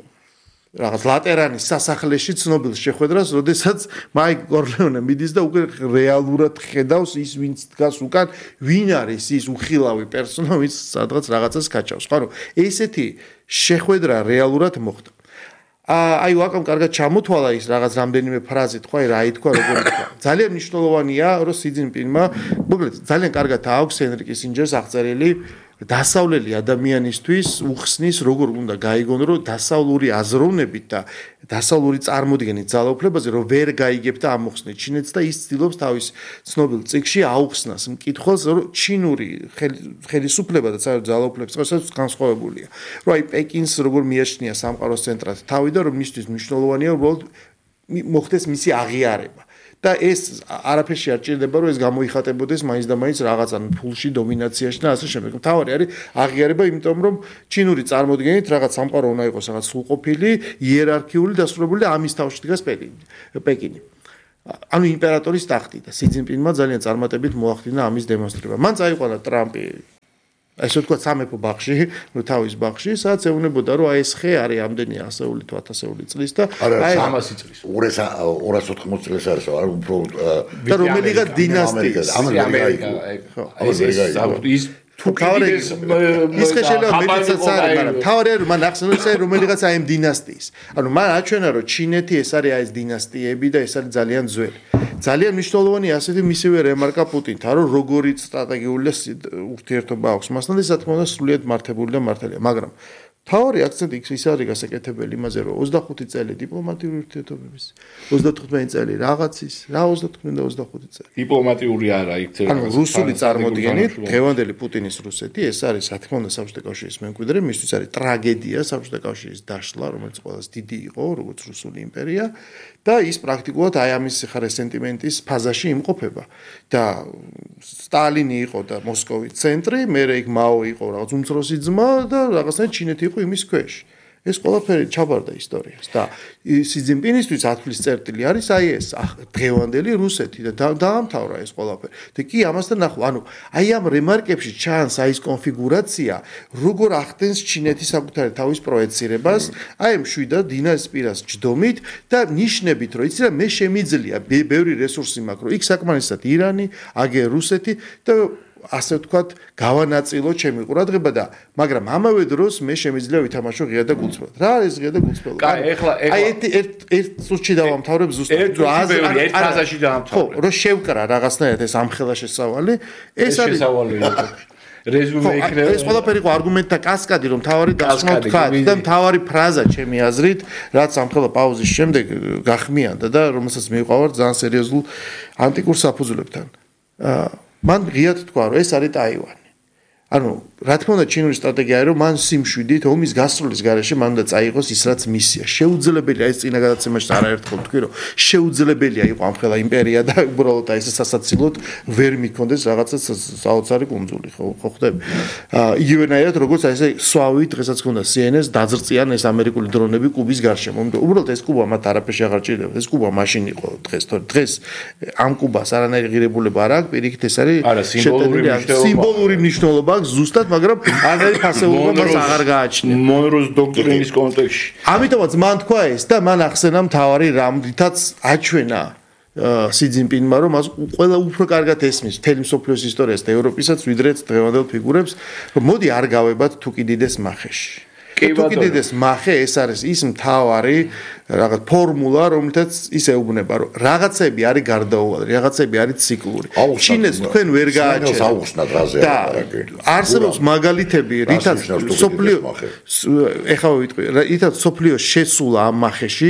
რაღაც ლატერანის სასახლეში ცნობილ შეხვედრას, როდესაც მაიკ კორლეონე მიდის და უკვე რეალურად ხედავს ის ვინც დგას უკან, ვინ არის ის უხილავი პერსონა, ვინც სადღაც რაღაცას გაჭავს. ხო, ესეთი შეხვედრა რეალურად მოხდა. აი ვაკამ კარგად ჩამოთვალა ის რაღაც რამდენიმე ფრაზით, ხო, რა ითქვა, როგორ ითქვა. ძალიან მნიშვნელოვანია, რომ სიძინპინმა, მოკლედ, ძალიან კარგად აქვს ჰენრი კისინჯერს აღწერილი დასავლელი ადამიანისთვის უხსნის როგორ უნდა გაიგონ რომ დასავლური აზროვნებით და დასავლური წარმოდგენით ძალაუფლებაზე რომ ვერ გაიგებთ ამოხსნით ჩინეთს და ის ცდილობს თავის ცნობილ წიგნში აუხსნას მკითხველს რომ ჩინური ხელისუფლება და ძალაუფლების წესებს განსხვავებულია. რომ აი პეკინს როგორ მიაჩნია სამყაროს ცენტრად თავი და რომ მისთვის მნიშვნელოვანია უბრალოდ მოხდეს მისი აღიარება. და ეს არაფერში არ ჭირდება რომ ეს გამოიხატებოდეს მაინც და მაინც რაღაცა ფულში დომინაციაში და ასე შემდეგ. მთავარი არის აღიარება, იმიტომ რომ ჩინური წარმოდგენით რაღაც სამყარო უნდა იყოს რაღაც სრულყოფილი, იერარქიული, დასრულებული და ამის თავში დგას პეკინი. ანუ იმპერატორის ტახტი და სი ძინპინმა ძალიან წარმატებით მოახდინა ამის დემონსტრირება. მან წაიყვანა ტრამპი ესე ვთქვათ სამეფო ბაღში, თავის ბაღში, სადაც ეუბნებოდა რომ აი ეს ხე არის ამდენი ასეული თუ 1000 წლის და აი 300 წლის. 280 წლის არის, არა უფრო და რომელიღაც დინასტიის ამერიკა. ის ის შეიძლება მეტიცაც არის, მაგრამ თავი არის მან ახსენოს აი რომელიღაც აი ამ დინასტიის. ანუ მან აჩვენა რომ ჩინეთი ეს არის აი ეს დინასტიები და ეს არის ძალიან ძველი. ძალიან მნიშვნელოვანი ასეთი მისივე რემარკა პუტინთან, რომ როგორი სტრატეგიული ურთიერთობა აქვს მასთან და თქმა უნდა სრულიად მართებული და მართალია, მაგრამ თავი აქცენტი ის არის გასაკეთებელი იმაზე, რომ 25 წელი დიპლომატიური ურთიერთობების, 35 წელი რაღაცის, რა 25 და 25 წელი. დიპლომატიური არა იქ ანუ რუსული წარმოდგენით, დღევანდელი პუტინის რუსეთი, ეს არის რა თქმა უნდა საბჭოთა კავშირის მემკვიდრე, მისთვის არის ტრაგედია საბჭოთა კავშირის დაშლა, რომელიც ყველას დიდი იყო, როგორც რუსული იმპერია და ის პრაქტიკულად აი ამის ხარ სენტიმენტის ფაზაში იმყოფება. და სტალინი იყო და მოსკოვის ცენტრი, მერე იქ მაო იყო რაღაც უმცროსი ძმა და რაღაცნაირად ჩინეთი იყო იმის ქვეშ. ეს ყველაფერი ჩაბარდა ისტორიას და სი ძინპინისთვის 10 წლის წერტილი არის აი ეს დღევანდელი რუსეთი და დაამთავრა ეს ყველაფერი. და კი ამასთან ახლო, ანუ აი ამ რემარკებში ჩანს აი ეს კონფიგურაცია, როგორ ახდენს ჩინეთი საკუთარი თავის პროექცირებას, აი ამ შვიდა დინასტიის პირას ჯდომით და ნიშნებით, რომ იცი რა მე შემიძლია ბევრი რესურსი მაქვს, რომ იქ საკმარისად ირანი, აგე რუსეთი და ასე ვთქვათ, გავანაწილო ჩემი ყურადღება და მაგრამ ამავე დროს მე შემიძლია ვითამაშო ღია და გულწრფელად. რა არის ღია და გულწრფელად? აი ერთ წუთში დავამთავრებ ზუსტად. ერთ ფაზაში დავამთავრებ. ხო, რომ შევკრა რაღაცნაირად ეს ამხელა შესავალი, ეს არის შესავალი. რეზუმე იქნება. ეს ყველაფერი იყო არგუმენტთა კასკადი, რომ თავარი დასმოთ თქვა და თავარი ფრაზა ჩემი აზრით, რაც ამხელა პაუზის შემდეგ გახმიანდა და რომელსაც მივყავარ ძალიან სერიოზულ ანტიკურ საფუძვლებთან. მან ღიად თქვა, რომ ეს არის ტაივანი. ანუ, რა თქმა უნდა, ჩინური სტრატეგია არის, რომ მან სიმშვიდით ომის გასროლის გარეშე მან უნდა წაიღოს ის რაც მისია. შეუძლებელია ეს წინა გადაცემაში არაერთხელ თქვი, რომ შეუძლებელია იყო ამხელა იმპერია და უბრალოდ აი ეს სასაცილოდ ვერ მიქონდეს რაღაცა საოცარი კუნძული, ხო ხდები. იგივენაირად როგორც აი ესე სვავი დღესაც ქონდა CNN-ს დაძრწიან ეს ამერიკული დრონები კუბის გარშემო. იმიტომ უბრალოდ ეს კუბა მათ არაფერში აღარ ჭირდება. ეს კუბა მაშინ იყო დღეს, თორე დღეს ამ კუბას არანაირი ღირებულება არ აქვს, პირიქით ეს არის სიმბოლური მნიშვნელობა ზუსტად, მაგრამ არანაირი ფასეულობა მას აღარ გააჩნია. მონროს დოქტრინის კონტექსტში. ამიტომაც მან თქვა ეს და მან ახსენა მთავარი რამითაც აჩვენა სი ძინპინმა, რომ მას ყველა უფრო კარგად ესმის მთელი მსოფლიოს ისტორიას და ევროპისაც, ვიდრე დღევანდელ ფიგურებს, რომ მოდი არ გავებად თუ კი დიდეს მახეში. თუ კი დიდეს მახე ეს არის ის მთავარი რაღაც ფორმულა, რომელთაც ის ეუბნება, რომ რაღაცები არის გარდაუვალი, რაღაცები არის ციკლური. ჩინეთს თქვენ ვერ გააჩერებთ. და არსებობს მაგალითები, რითაც სოფლიო ეხლა ვიტყვი, რითაც სოფლიო შესულა ამ მახეში.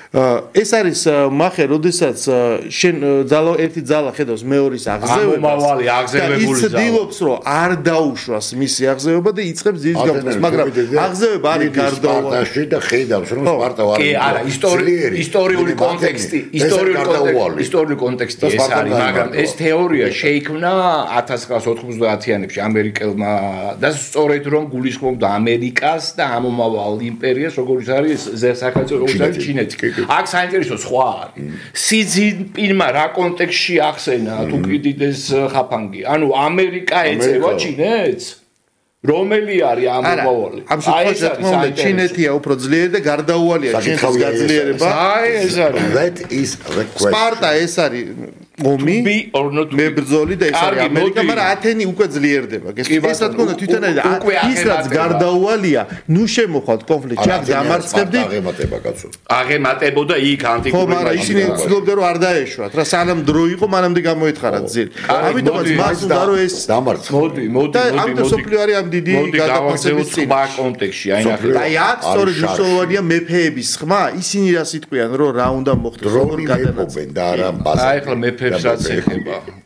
ეს არის მახე, როდესაც შენ ერთი ძალა ხედავს მეორის აღზევებას. ამომავალი აღზევებული ძალა. ის ცდილობს, რომ არ დაუშვას მისი აღზევება და იწყებს ძილის გაფრთხილებას, მაგრამ აღზევება არის გარდაუვალი და ხედავს, რომ სპარტა არ კი, არა, ისტორიული კონტექსტი ეს არის, მაგრამ ეს თეორია შეიქმნა 1990-იანებში ამერიკელმა და სწორედ რომ გულისხმობდა ამერიკას და ამომავალ იმპერიას, როგორც არის სახელმწიფო, როგორც არის ჩინეთი. აქ საინტერესო სხვა არის. სი ძინპინმა რა კონტექსტში ახსენა თუ კიდიდეს ხაფანგი. ანუ ამერიკა ეწევა ჩინეთს? რომელი არის ამომავალი? ამ შემთხვევაში თქმა უნდა ჩინეთია უფრო ძლიერი და გარდაუვალია ჩინეთის გაძლიერება. აი ეს არის. That is the question. სპარტა ეს არის ომი, მებრძოლი და ეს არის ამერიკა, მაგრამ ათენი უკვე ძლიერდება. ეს რა თქმა უნდა თვითონ არის ის რაც გარდაუვალია, ნუ შემოხვალთ კონფლიქტი, აქ დამარცხებდი. აღემატება კაცო. აღემატებოდა იქ ანტიკური. ხო, მაგრამ ისინი ცდილობდნენ რომ არ დაეშვათ. რა სანამ დრო იყო, მანამდე გამოეთხარათ ძილი. ამიტომაც მას უნდა რომ ეს დამარცხო. მოდი. და ამიტომ სოფლიო არის ამ დიდი გადაფასების სხვა კონტექსტში, აი ნახე. აი აქ სწორედ მნიშვნელოვანია მეფეების ხმა, ისინი რას იტყვიან, რომ რა უნდა მოხდეს, როგორ გადაწყობენ და არა ბაზარი. აი ახლა მეფეებს რაც ეხება.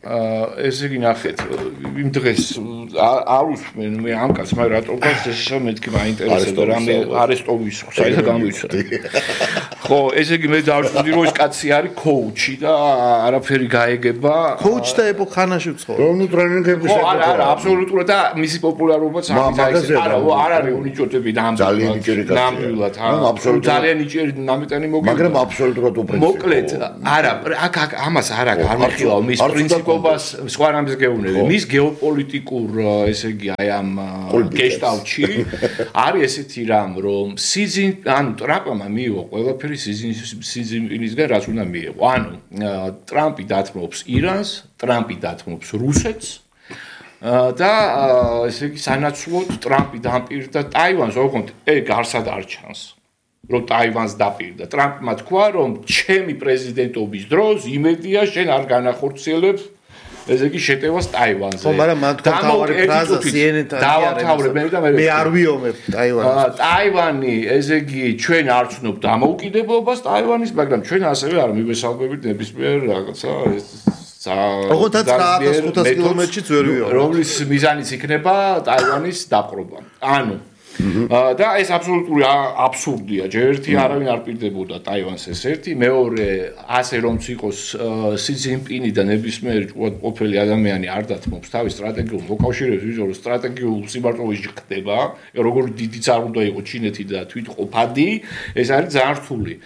ესე იგი ნახეთ, იმ დღეს არ უსმენ მე ამ კაცს, მაგრამ რატო გას ეს მეთქი მაინტერესებდა რამე არესტოვის საერთოდ გამოიცვალა. ხო, ესე იგი მე დავშვიდი რომ ეს კაცი არის კოუჩი და არაფერი გაეგება. კოუჩი და ეპოქანაში ვცხოვრობ. რომ ტრენინგები ხო, არა, აბსოლუტურად და მისი პოპულარობაც ამით არ არის უნიჭოტები ნამდვილად. აბსოლუტურად ძალიან ნიჭიერი ნამიტანი მოგება. მაგრამ აბსოლუტურად უპრინციპო. მოკლედ, არა, ამას არ გამიხილავ მის პრინციპობას სხვა რამეს გეუბნები. მის გეოპოლიტიკურ, ესე იგი, აი ამ გეშტალტში არის ესეთი რამ, რომ ანუ ტრამპმა მიიღო ყველაფერი სიზინპინისგან, რაც უნდა მიიღო. ანუ ტრამპი დათმობს ირანს, ტრამპი დათმობს რუსეთს და ესე იგი, სანაცვლოდ ტრამპი დამპირდა ტაივანს, ოღონდ ეგ არსად არ ჩანს. რომ ტაივანს დაპირდა. ტრამპმა თქვა, რომ ჩემი პრეზიდენტობის დროს იმედია შენ არ განახორციელებ ესე იგი შეტევას ტაივანზე. ხო, მაგრამ მან თქვა თავარი ფრაზა CNN-თან დავათავრებენ და მე არ ვიომებ ტაივანს. ტაივანი ესე იგი ჩვენ არ ვცნობ დამოუკიდებლობას ტაივანის, მაგრამ ჩვენ ასევე არ მივესალმებით ნებისმიერ რაღაცა ეს ოღონდ 9500 კილომეტრშიც ვერ ვიომებ. რომლის მიზანიც იქნება ტაივანის დაპყრობა. ანუ და ეს აბსოლუტური აბსურდია. ჯერ ერთი არავინ არ პირდებოდა ტაივანს ეს ერთი, მეორე ასე რომც იყოს სი ძინპინი და ნებისმიერი ყოფილი ადამიანი არ დათმობს თავის სტრატეგიულ მოკავშირეებს, ვიზუალ სტრატეგიულ სიმარტოვეში ხდება, როგორ დიდიც არ უნდა იყოს ჩინეთი და თვითყოფადი, ეს არის ძალიან რთული.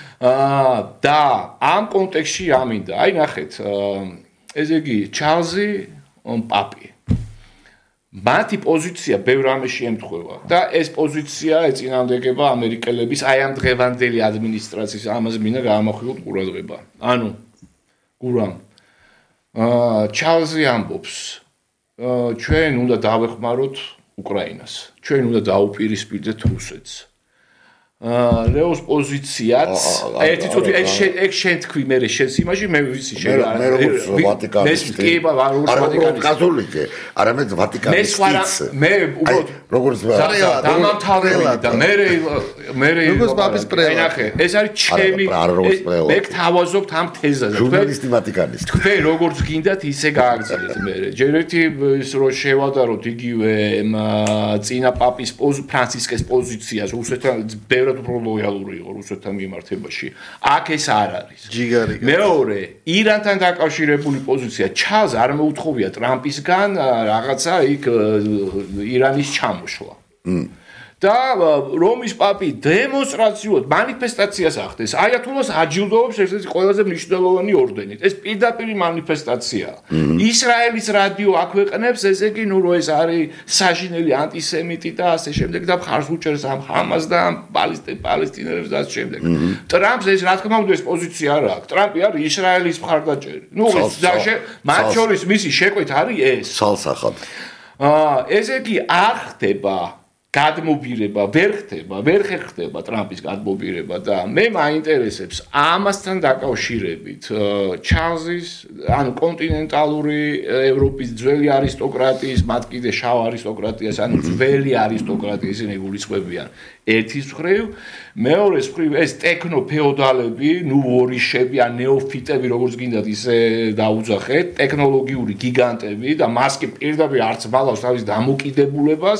და ამ კონტექსტში ამინდა. აი ნახეთ, ესე იგი ჩარლზი პაპი მათი პოზიცია ბევრ რამეში ემთხვევა და ეს პოზიცია ეწინააღმდეგება ამერიკელების აი ამ დღევანდელი ადმინისტრაციის ამაზე მინდა გაამახვილოთ ყურადღება. ანუ გურამ ჩარლზი ამბობს ჩვენ უნდა დავეხმაროთ უკრაინას. ჩვენ უნდა დაუპირისპირდეთ რუსეთს. ლეოს პოზიციაც ერთი წუთი ეგ შენ თქვი მე შენს იმაში მე ვიცი შენ მე როგორც ვატიკანისტი კი ბაბა როგორც კათოლიკე არამედ ვატიკანისტიც მე უბრალოდ როგორც დამამთავრებელი და მე როგორც პაპის პრელატი ნახე ეს არის ჩემი მე გთავაზობთ ამ თეზაზე ჟურნალისტი ვატიკანისტი თქვენ როგორც გინდათ ისე გააგრძელეთ მე ჯერ ერთი ის რო შევადაროთ იგივე წინა პაპის ფრანცისკეს პოზიციას რუსეთთან ბევრად უფრო ლოიალური იყო რუსეთთან მიმართებაში. აქ ეს არ არის. ჯიგარი. მეორე, ირანთან დაკავშირებული პოზიცია ჩარლზ არ მოუთხოვია ტრამპისგან რაღაცა იქ ირანის ჩამოშლა. და რომის პაპი დემონსტრაციულად მანიფესტაციას ახდენს. აიათულას აჯილდოვებს ერთ-ერთი ყველაზე მნიშვნელოვანი ორდენით. ეს პირდაპირ მანიფესტაციაა. ისრაელის რადიო აქვეყნებს, ესე იგი, ნუ რომ ეს არის საშინელი ანტისემიტი და ასე შემდეგ და მხარს უჭერს ამ ჰამას და ამ პალესტინელებს და ასე შემდეგ. ტრამპს ეს რა თქმა უნდა ეს პოზიცია არ აქვს. ტრამპი არის ისრაელის მხარდაჭერი. ნუ მათ შორის მისი შეკვეთ არის ეს. სალსახად. ესე იგი არ ხდება გადმობირება ვერ ხერხდება ტრამპის გადმობირება და მე მაინტერესებს ამასთან დაკავშირებით ჩარლზის ანუ კონტინენტალური ევროპის ძველი არისტოკრატიის მათ კიდე შავ არისტოკრატიას ანუ ძველი არისტოკრატია ისინი გულისხმობიან ერთის მხრივ მეორეს მხრივ ეს ტექნოფეოდალები ნუ ვორიშები ან ნეოფიტები როგორც გინდათ ისე დაუძახეთ ტექნოლოგიური გიგანტები და მასკი პირდაპირ არც მალავს თავის დამოკიდებულებას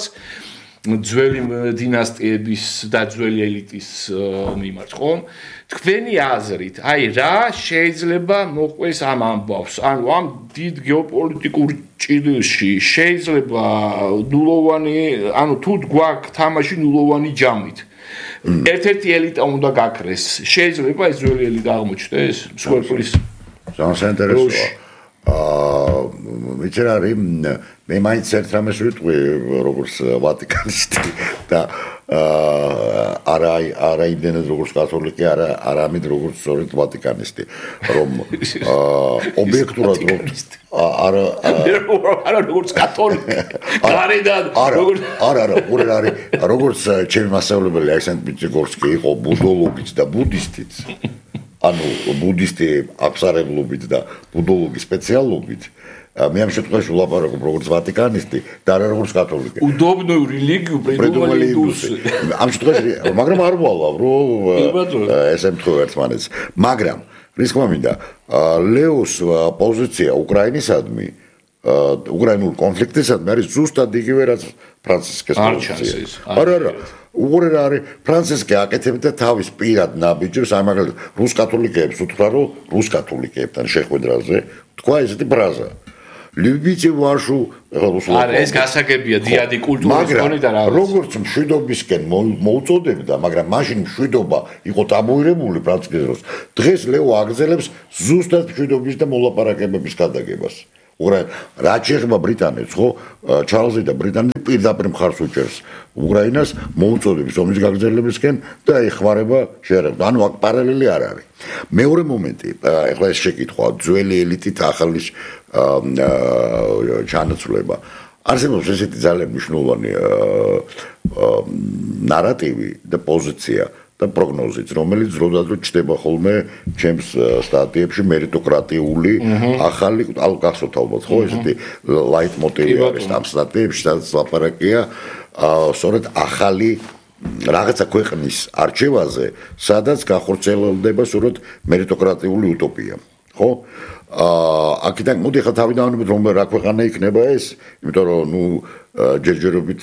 ძველი დინასტიების და ძველი ელიტის მიმართ, ხო? თქვენი აზრით, აი რა შეიძლება მოყვეს ამ ამბავს? ანუ ამ დიდ გეოპოლიტიკურ ჭრილში შეიძლება ნულოვანი, ანუ თუ გვაქვს თამაში ნულოვანი ჯამით. ერთ-ერთი ელიტა უნდა გაქრეს. შეიძლება ეს ძველი ელიტა აღმოჩნდეს მსხვერპლის ძალიან საინტერესოა. ვიწერარი მე მაინც ერთ რამეს ვიტყვი როგორც ვატიკანისტი და არა იმდენად როგორც კათოლიკე არა ამით როგორც სწორედ ვატიკანისტი რომ ობიექტურად არა როგორც კათოლიკე გარედან როგორც არა როგორც ჩემი მასწავლებელი ალექსანდრ პიჩიგორსკი იყო ბუდოლოგიც და ბუდისტიც ანუ ბუდისტი აფსარებლობით და ბუდოლოგი სპეციალობით მე ამ შემთხვევაში ვლაპარაკობ როგორც ვატიკანისტი და არა როგორც კათოლიკე. Удобную религию придумали индусы. ამ შემთხვევაში მაგრამ არ ვალავ რომ ეს ემთხვევა ერთმანეთს. მაგრამ რის თქმა მინდა, ლეოს პოზიცია უკრაინისადმი უკრაინულ კონფლიქტისადმი არის ზუსტად იგივე რაც ფრანცისკეს პოზიცია. არა. უყურე რა არის ფრანცისკე აკეთებდა თავის პირად ნაბიჯებს, აი მაგალითად რუსკათოლიკეებს უთხრა, რომ რუსკათოლიკეებთან შეხვედრაზე თქვა ესეთი ფრაზა. Любите вашу არა ეს გასაგებია დიადი კულტურის ფონი და რა. როგორც მშვიდობისკენ მოუწოდებდა, მაგრამ მაშინ მშვიდობა იყო ტაბუირებული ფრანცისკეს დროს. დღეს ლეო აგრძელებს ზუსტად მშვიდობის და მოლაპარაკებების გადაგებას. რაც შეეხება ბრიტანეთს, ხო, ჩარლზი და ბრიტანეთი პირდაპირ მხარს უჭერს უკრაინას მოუწოდებს ომის გაგრძელებისკენ და ეხმარება შეერება. ანუ აქ პარალელი არ არის. მეორე მომენტი, ეხლა ეს შეკითხვა, ძველი ელიტით ახალი ჩანაცვლება. არსებობს ესეთი ძალიან მნიშვნელოვანი ნარატივი და პოზიცია და პროგნოზიც, რომელიც დროდადრო ჩდება ხოლმე ჩემს სტატიებში მერიტოკრატიული ახალი, ალ გახსოვთ ალბათ, ხო, ესეთი ლაიტმოტივი არის ამ სტატიებში, სადაც ლაპარაკია სწორედ ახალი რაღაცა ქვეყნის არჩევაზე, სადაც გახორციელდება სწორედ მერიტოკრატიული утоპია, ხო? აქედან მოდი ხა თავიდანვე რომ რა ქვეყანა იქნება ეს, იმიტომ რომ ნუ ჯერჯერობით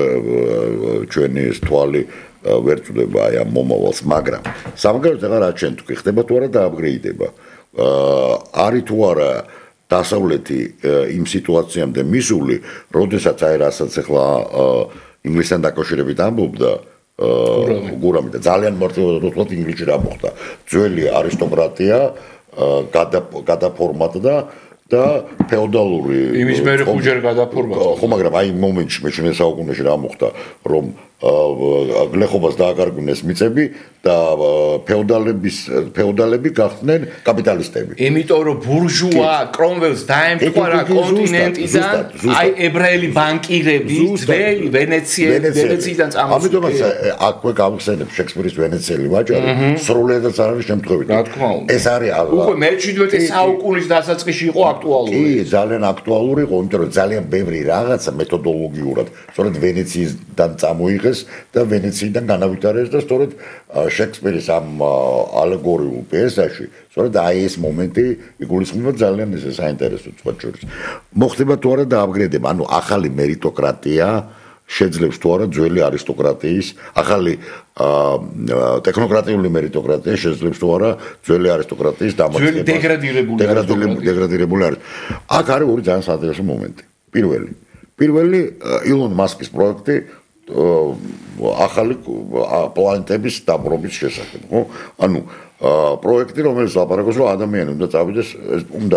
ჩვენი ეს თვალი ვერ წდება აი ამ მომავალს, მაგრამ სამაგეროდ ეხლა რა ჩვენ თქვი ხდება თუ არა დააპგრეიდება. არის თუ არა დასავლეთი იმ სიტუაციამდე მისული, როდესაც აი რასაც ეხლა ინგლისთან დაკავშირებით ამბობდა გურამი და ძალიან მარტივად ინგლისში რა მოხდა. ძველი არისტოკრატია გადაფორმატდა და ფეოდალური იმის მერე ხუჯერ გადაფორმატდა. ხო, მაგრამ აი მომენტში მე საუკუნეში რა მოხდა, რომ გლეხობას დააკარგვინეს მიწები და ფეოდალები გახდნენ კაპიტალისტები. იმიტომ რომ ბურჟუა კრომველს დაემთხვა რა კონტინენტიდან, აი ებრაელი ბანკირები ძველი ვენეციიდან წამოსული. ამიტომაც აქვე გავხსენებ შექსპირის ვენეციელი ვაჭარი, სრულიადაც არ არის შემთხვევით. რა თქმა უნდა. ეს არის უკვე მე-17 საუკუნის დასაწყისში იყო აქტუალური. კი, ძალიან აქტუალური იყო, იმიტომ რომ ძალიან ბევრი რაღაცა მეთოდოლოგიურად, სწორედ ვენეციიდან წამოიღეს და ვენეციიდან განავითარეს და სწორედ შექსპირის ამ ალეგორიულ პიესაში, სწორედ აი ეს მომენტი იგულისხმება ძალიან ესე საინტერესო წვაჭრებს. მოხდება თუ არა დააპგრეიდება, ანუ ახალი მერიტოკრატია შეძლებს თუ არა ძველი არისტოკრატიის, ახალი ტექნოკრატიული მერიტოკრატია შეძლებს თუ არა ძველი არისტოკრატიის დამარცხებას. დეგრადირებული არის. აქ არის ორი ძალიან საინტერესო მომენტი. პირველი ილონ მასკის პროექტი ახალი პლანეტების დაბრობის შესახებ, ხო? ანუ პროექტი, რომელიც ლაპარაკობს, რომ ადამიანი უნდა წავიდეს, უნდა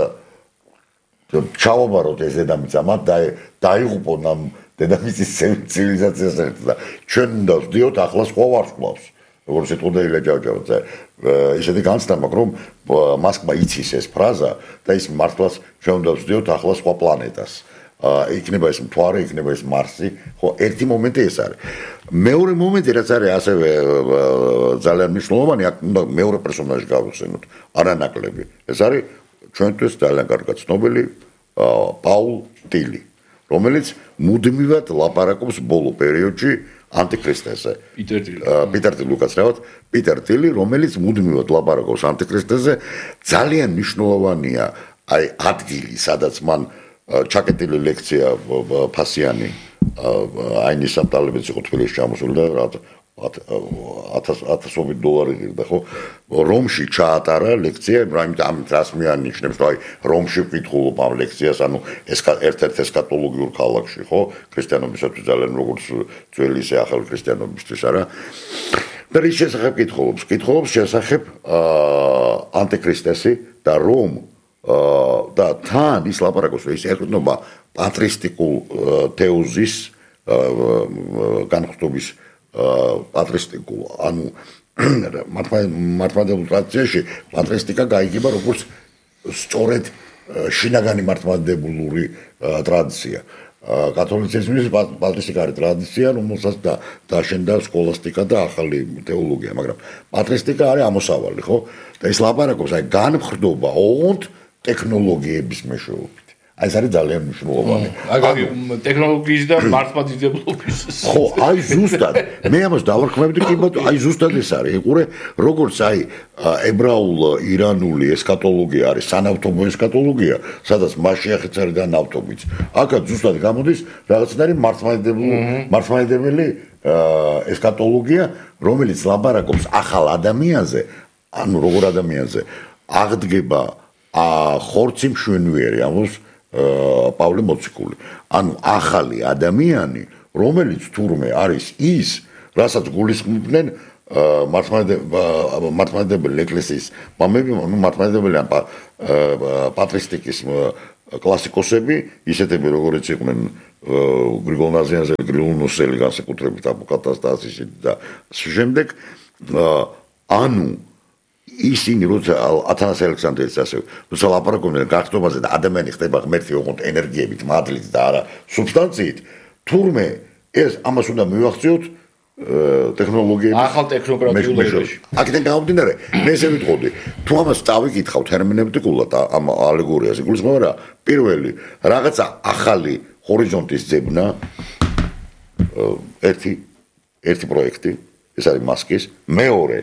ჩაუაბაროთ ეს დედამიწა, მათ დაიღუპონ ამ დედამიწის ცივილიზაციას და ჩვენ უნდა ვდიოთ ახლა სხვა ვარსკვლავს. როგორც ეთქოდა ილა ჯავჯავაძე, ისეთი განცდა მაქვს, რომ მასკმა იცის ეს ფრაზა და ის მართლაც ჩვენ უნდა ვდიოთ ახლა სხვა პლანეტას. იქნება ეს მთვარე, იქნება ეს მარსი, ხო, ერთი მომენტი ეს არის. მეორე მომენტი რაც არის ასევე ძალიან მნიშვნელოვანი, აქ უნდა მეორე პერსონაჟი გავხსენოთ, არანაკლები. ეს არის ჩვენთვის ძალიან კარგად ცნობილი პაულ ტილი, რომელიც მუდმივად ლაპარაკობს ბოლო პერიოდში ანტიქრისტესზე. პიტერ ტილი უკაცრავად, პიტერ ტილი, რომელიც მუდმივად ლაპარაკობს ანტიქრისტესზე, ძალიან მნიშვნელოვანია აი ადგილი, სადაც მან ჩაკეტილი ლექცია ფასიანი აინის სამტალებიც იყო თბილისში ჩამოსული და $1000 ღირდა, ხო? რომში ჩაატარა ლექცია, ამით რას მიანიშნებს, რომ აი რომში ვკითხულობ ამ ლექციას, ანუ ეს ერთ-ერთ ესქატოლოგიურ ქალაქში, ხო? ქრისტიანობისათვის ძალიან როგორც ძველი ისე ახალი ქრისტიანობისთვის, არა? და რის შესახებ კითხულობს შესახებ ანტიქრისტესი და რომ და თან ის ლაპარაკობს, ის ეკუთვნება პატრისტიკულ თეოზის განხორციელების პატრისტიკულ, ანუ მართლმადიდებლურ ტრადიციაში პატრისტიკა გაიგება როგორც სწორედ შინაგანი მართლმადიდებლური ტრადიცია. კათოლიციზმის პატრისტიკა არის ტრადიცია, რომელსაც დაშენდა სკოლასტიკა და ახალი თეოლოგია, მაგრამ პატრისტიკა არის ამოსავალი, ხო? და ის ლაპარაკობს აი განმხრდობა ოღონდ ტექნოლოგიების მეშვეობით. აი ეს არის ძალიან მნიშვნელოვანი. აგარი ტექნოლოგიის და მართლმადიდებლობის. ხო, აი ზუსტად. მე ამას დავარქმევდი კი ბატონო, აი ზუსტად ეს არის. იყურე, როგორც აი ებრაულ-ირანული ესქატოლოგია არის, სანავთობო ესქატოლოგია, სადაც მაშიახიც არის და ნავთობიც. აქაც ზუსტად გამოდის რაღაცნაირი მართლმადიდებელი ესქატოლოგია, რომელიც ლაპარაკობს ახალ ადამიანზე, ანუ როგორ ადამიანზე, აღდგება ხორცი მშვენიერი, ამას პავლე მოციქული. ანუ ახალი ადამიანი, რომელიც თურმე არის ის, რასაც გულისხმობდნენ მართლმადიდებელი ეკლესიის მამები, მართლმადიდებელი პატრისტიკის კლასიკოსები, ისეთები როგორიც იყვნენ გრიგოლ ნაზიანზე, გრიგოლ ნუსელი განსაკუთრებით აპოკატასტასის და შემდეგ, ანუ ისინი როცა ათანას ალექსანდრელის ასე როცა ლაპარაკობდნენ გახდომაზე და ადამიანი ხდება ღმერთი ოღონდ ენერგიებით, მადლით და არა სუბსტანციით, თურმე ეს ამას უნდა მივახციოთ ტექნოლოგიების ახალ ტექნოკრატიულ ერაში. აქედან გამომდინარე, მე ესე ვიტყოდი, თუ ამას წავიკითხავთ ჰერმენევტიკულად ამ ალეგორიას, იგულისხმება რა, პირველი რაღაცა ახალი ჰორიზონტის ძებნა, ერთი პროექტი, ეს არის მასკის, მეორე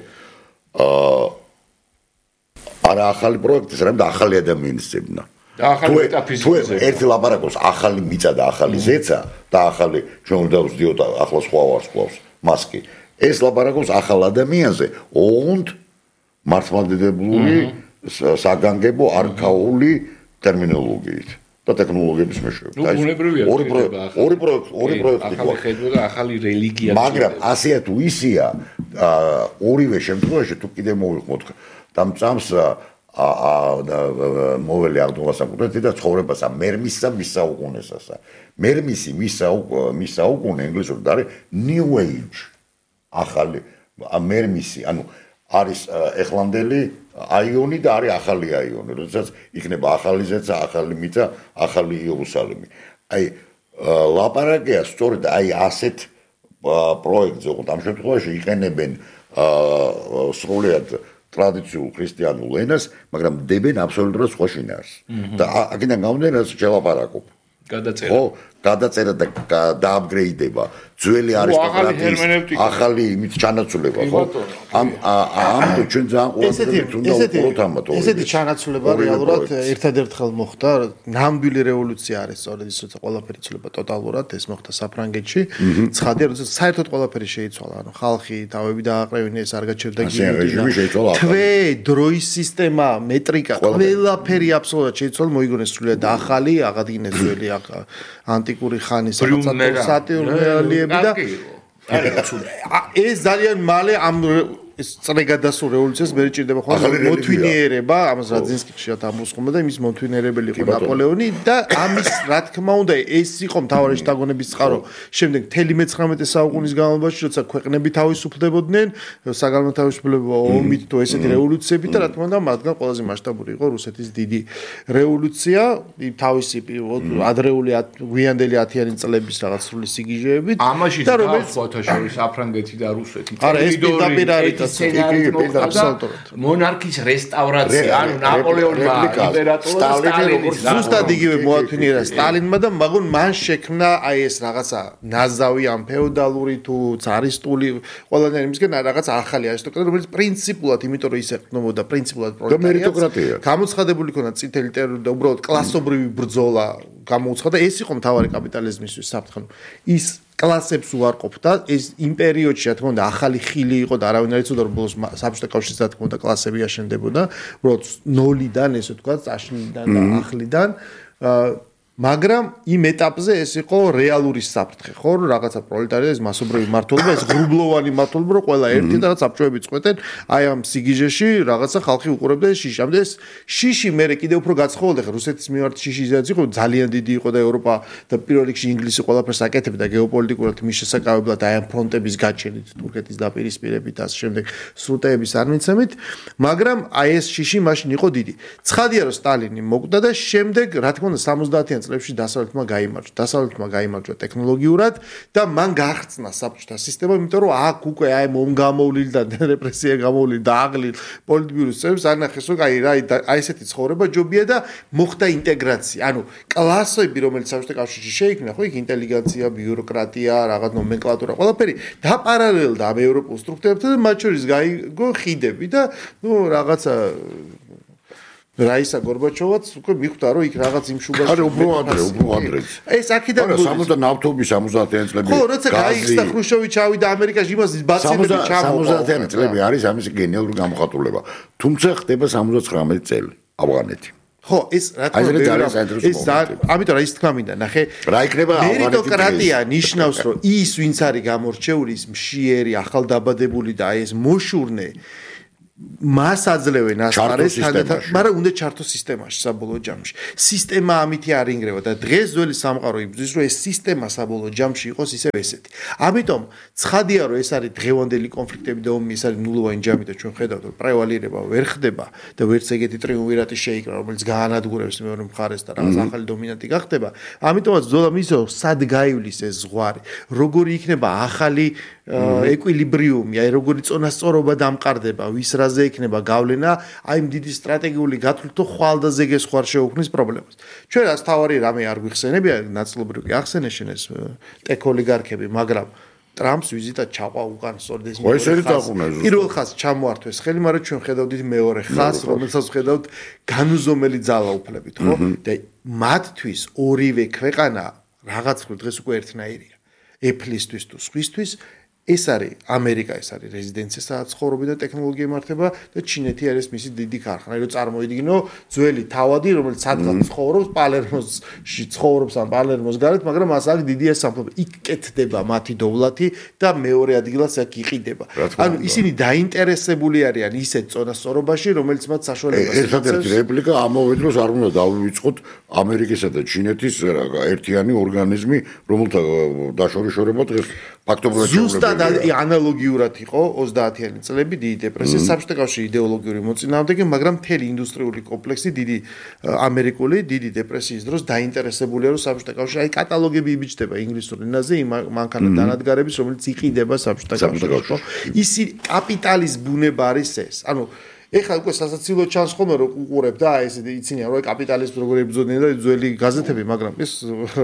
არა ახალი პროექტი, არამედ ახალი ადამიანის ძებნა. ახალი მეტაფიზიკის ძებნა. თუ ერთი ლაპარაკობს ახალი მიწა და ახალი ზეცა და ახალი ჩვენ უნდა ვსდიოთ ახლა სხვა ვარსკვლავს მასკი. ეს ლაპარაკობს ახალ ადამიანზე, ოღონდ მართლმადიდებლური საგანგებო არქაული ტერმინოლოგიით და ტექნოლოგიების მეშვეობით. ორი პროექტი ახალი ხედვა და ახალი რელიგია. მაგრამ ასეა თუ ისია, ორივე შემთხვევაში თუ კიდე მოვიხმოთ დამწამს მოველი აღდგომას საკუთრებით და ცხოვრებასა მერმისსა მის საუკუნესასა. მერმისი მის საუკუნე ინგლისურად არის new age. ახალი მერმისი, ანუ არის ეხლანდელი აიონი და არის ახალი აიონი, როდესაც იქნება ახალი ზეცა, ახალი მიწა, ახალი იერუსალიმი. აი ლაპარაკია სწორედ აი ასეთ პროექტზე, ოღონდ ამ შემთხვევაში იყენებენ სრულიად ტრადიციულ ქრისტიანულ ენას, მაგრამ დებენ აბსოლუტურად სხვა შინაარს. და აქედან გამომდინარე, რაც შელაპარაკობ. გადაწერა. ხო, გადაწერა და დააპგრეიდება. ძველი არისტოკრატიის ახალი იმით ჩანაცვლება, ხო? ამ ჩვენ ძალიან ყურადღებით უნდა ვუყუროთ ამათ. ესეთი ჩანაცვლება რეალურად ერთადერთხელ მოხდა, ნამდვილი რევოლუცია არის სწორედ ის, როცა ყველაფერი ცვლება ტოტალურად, ეს მოხდა საფრანგეთში. ცხადია, როცა საერთოდ ყველაფერი შეიცვალა, ანუ ხალხი, თავები დააყრევინეს, არ გაჩერდა გიგები. თვე, დროის სისტემა, მეტრიკა, ყველაფერი აბსოლუტურად შეიცვალა, მოიგონეს სრულიად ახალი, აღადგინეს ძველი ანტიკური ხანის სატურნეალიები და ეს ძალიან მალე ამ წრეგადასულ რევოლუციას მე ჭირდება ხოლმე მოთვინიერება, ამას რაძინსკი ხშირად ამბობს და იმის მოთვინიერებელი იყო ნაპოლეონი და ამის რა თქმა უნდა ეს იყო მთავარი შთაგონების წყარო. შემდეგ 19 საუკუნის განმავლობაში, როცა ქვეყნები თავისუფლებოდნენ, საგანმანათლებლო თავისუფლება ომით თუ ესეთი რევოლუციებით და რა თქმა უნდა მათგან ყველაზე მასშტაბური იყო რუსეთის დიდი რევოლუცია, თავისი ადრეული გვიანდელი 10-იანი წლების რაღაც სრული სიგიჟეებით და რომელიც შორის საფრანგეთი და რუსეთი. არა, ეს პირდაპირ არის მონარქიის რესტავრაცია, ანუ ნაპოლეონმა იმპერატორმა სტალინის ზუსტად იგივე მოათვინიერა სტალინმა და მაგონ მან შექმნა აი ეს რაღაცა ნაზავი ამ ფეოდალური თუ цаრისტული ყველანაირი იმისგან რაღაც ახალი არისტოკრატია, რომელიც პრინციპულად, იმიტომ რომ ის ეყრდნობოდა პრინციპულად პროლეტარიატს, გამოცხადებული ქონდა წითელი ტერორი და უბრალოდ კლასობრივი ბრძოლა გამოუცხადა, ეს იყო მთავარი კაპიტალიზმისთვის საფრთხე. ის კლასებს უარყოფდა, ეს იმ პერიოდში რა თქმა უნდა ახალი ხილი იყო და არავინ არ იცოდა რომ ბოლოს საბჭოთა კავშირის რა თქმა უნდა კლასები აშენდებოდა, უბრალოდ ნოლიდან ესე ვთქვათ, აშენიდან და ახლიდან მაგრამ იმ ეტაპზე ეს იყო რეალური საფრთხე, ხო, რაღაცა პროლეტარიატის მასობრივი მართლობა, ეს ღრუბლოვანი მართლობა, რომ ყველა ერთი და რაღაც საბჭოები წყვეტენ, აი ამ სიგიჟეში რაღაცა ხალხი უყურებდა ეს შიში. ამდენ ეს შიში მერე კიდევ უფრო გაცხოვდა, ხა რუსეთის მიმართ შიში ზედაც იყო, ძალიან დიდი იყო და ევროპა და პირველ რიგში ინგლისი ყველაფერს აკეთებდა გეოპოლიტიკურად მის შესაკავებლად აი ამ ფრონტების გაჩენით, თურქეთის დაპირისპირებით და ამ შემდეგ სრუტეების არმიცემით, მაგრამ აი ეს შიში მაშინ იყო დიდი. ცხადია რომ სტალინი მოკვდა და შემდეგ რა თქმა უნდა 70-იან წლებში დასავლეთმა გაიმარჯვა ტექნოლოგიურად და მან გაახსნა საბჭოთა სისტემა, იმიტომ რომ აქ უკვე აი მომგამოვლილი და რეპრესია გამოვლილი და აღლილ პოლიტბიუროს წევრებს ანახეს, რომ აი ესეთი ცხოვრება ჯობია და მოხდა ინტეგრაცია. ანუ კლასები, რომელიც საბჭოთა კავშირში შეიქმნა, ხო, იქ ინტელიგენცია, ბიუროკრატია, რაღაც ნომენკლატურა, ყველაფერი დაპარალელდა ამ ევროპულ სტრუქტურებთან და მათ შორის გაიგო ხიდები და რაღაცა რაისა გორბაჩოვაც უკვე მიხვდა რომ იქ რაღაც იმ შუბაში არა უფრო ადრე ეს აქედან 60 ნავთობის 70-იან წლებში ხო როცა გაიხსნა ხრუშჩოვი ჩავიდა ამერიკაში იმას ბაცილები ჩამოყვა 70-იან წლები არის ამის გენიალური გამოხატულება თუმცა ხდება 79 წელი ავღანეთი ხო ეს რა თქმა უნდა ეს ამიტომ რა ის თქვა მინდა ნახე რა იქნება მერიტოკრატია ნიშნავს რომ ის ვინც არის გამორჩეული ის მშიერი ახალდაბადებული და ეს მოშურნე მას აძლევენ ასპარეს თანდათან, მაგრამ უნდა ჩართოს სისტემაში საბოლოო ჯამში. სისტემა ამითი არ ინგრევა და დღეს ძველი სამყარო იბრძვის, რომ ეს სისტემა საბოლოო ჯამში იყოს ისევ ესეთი. ამიტომ ცხადია, რომ ეს არის დღევანდელი კონფლიქტები და ომი, ეს არის ნულოვანი ჯამი და ჩვენ ხედავთ, რომ პრევალირება ვერ ხდება და ვერც ეგეთი ტრიუმვირატი შეიკრა, რომელიც გაანადგურებს მეორე მხარეს და რაღაც ახალი დომინანტი გახდება. ამიტომაც ბრძოლა მისო, სად გაივლის ეს ზღვარი, როგორი იქნება ახალი ეკვილიბრიუმი, აი როგორი წონასწორობა დამყარდება, ვის რაზე იქნება გავლენა, აი იმ დიდი სტრატეგიული გათვლითო ხვალდაზე გესხვარ შეუქმნის პრობლემას. ჩვენ რაც თავარი რამე არ გვიხსენებია, ნაწილობრივ კი ახსენეს შენ ეს ტექ ოლიგარქები, მაგრამ ტრამპს ვიზიტად ჩაყვა უკან სწორედ ეს პირველ ხაზს ჩამოართვეს ხელი, მაგრამ ჩვენ ხედავდით მეორე ხაზს, რომელსაც ხედავთ განუზომელი ძალაუფლებით, ხო? და მათთვის ორივე ქვეყანა რაღაც დღეს უკვე ერთნაირია. Apple-ისთვის თუ სხვისთვის ეს არის ამერიკა, ეს არის რეზიდენცია, სადაც ცხოვრობენ და ტექნოლოგია იმართება და ჩინეთი არის მისი დიდი ქარხანა. რომ წარმოიდგინო ძველი თავადი, რომელიც სადღაც ცხოვრობს, პალერმოში ცხოვრობს ან პალერმოს გარეთ, მაგრამ მას აქ დიდია სამფლობელო. იქ კეთდება მათი დოვლათი და მეორე ადგილას აქ იყიდება. ანუ ისინი დაინტერესებული არიან ისეთ წონასწორობაში, რომელიც მათ საშუალებას იძლევა. ერთადერთი რეპლიკა ამავე დროს არ უნდა დავივიწყოთ ამერიკისა და ჩინეთის ერთიანი ორგანიზმი, რომელთა დაშორიშორება დღეს ფაქტობრივად ზუსტად ანალოგიურად იყო 30-იანი წლები დიდი დეპრესია, საბჭოთა კავშირის იდეოლოგიური მოწინააღმდეგე, მაგრამ მთელი ინდუსტრიული კომპლექსი დიდი ამერიკული დიდი დეპრესიის დროს დაინტერესებულია, რომ საბჭოთა კავშირი აი კატალოგები იბიჭდება ინგლისურ ენაზე იმ მანქანა დანადგარების, რომელიც იყიდება საბჭოთა კავშირში. ისი კაპიტალის ბუნება არის ეს. ანუ ეხლა უკვე სასაცილო ჩანს ხოლმე რომ უყურებ და ეს იცინია რომ კაპიტალიზმი როგორ ებრძოდნენ და ძველი გაზეთები, მაგრამ ეს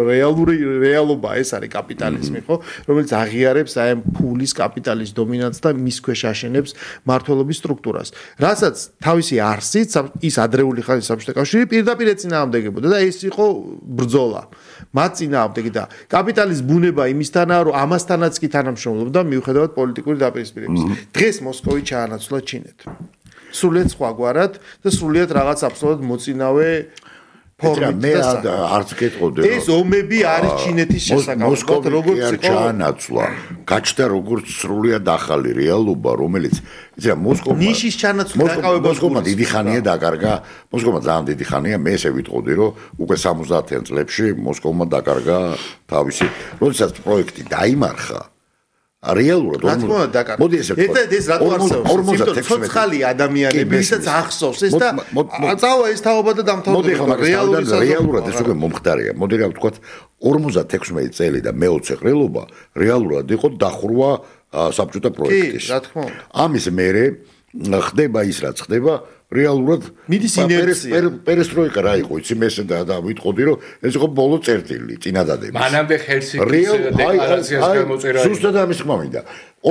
რეალობა ეს არის კაპიტალიზმი, ხო? რომელიც აღიარებს აი ამ ფულის კაპიტალის დომინანტს და მის ქვეშ აშენებს მართლობის სტრუქტურას. რასაც თავისი არსით ის ადრეული ხანის საბჭოთა კავშირი პირდაპირ ეწინააღმდეგებოდა და ეს იყო ბრძოლა. მათ წინააღმდეგი და კაპიტალის ბუნება იმისთანაა რომ ამასთანაც კი თანამშრომლობდა მიუხედავად პოლიტიკური დაპირისპირების. დღეს მოსკოვი ჩაანაცვლა ჩინეთს. სრულიად სხვაგვარად და სრულიად რაღაც აბსოლუტურად მოწინავე ფორმით მე არც გეტყოდე ეს ომები არის ჩინეთის შესაძლებლად როგორც იყო ჩაანაცვლა გაჩნდა როგორც სრულიად ახალი რეალობა რომელიც იცი მოსკოვმა ნიშის ჩანაცვლა დაკავება მოსკოვმა დიდი ხანია დაკარგა მოსკოვმა ძალიან დიდი ხანია მე ესე ვიტყოდი რომ უკვე 70-იან წლებში მოსკოვმა დაკარგა თავისი როდესაც პროექტი დაიმარხა რეალურად მოდი ესე ვთქვა ეს რატო არსებობს ცოცხალი ადამიანები ვისაც ახსოვს ეს და წავა ეს თაობა და დამთავრდება რეალურად ეს უკვე მომხდარია მოდი რა ვთქვა 56 წელი და მე-20 ყრილობა რეალურად იყო დახურვა საბჭოთა პროექტის რა თქმა უნდა ამის მერე ხდება ის რაც ხდება რეალურად მიდის ინერცია პერესტროიკა რა იყო იცი მე ესე და ვიტყოდი რომ ეს იყო ბოლო წერტილი წინადადების მანამდე ჰელსინკის დეკლარაციას გამოწერა ზუსტად ამის ხმა მინდა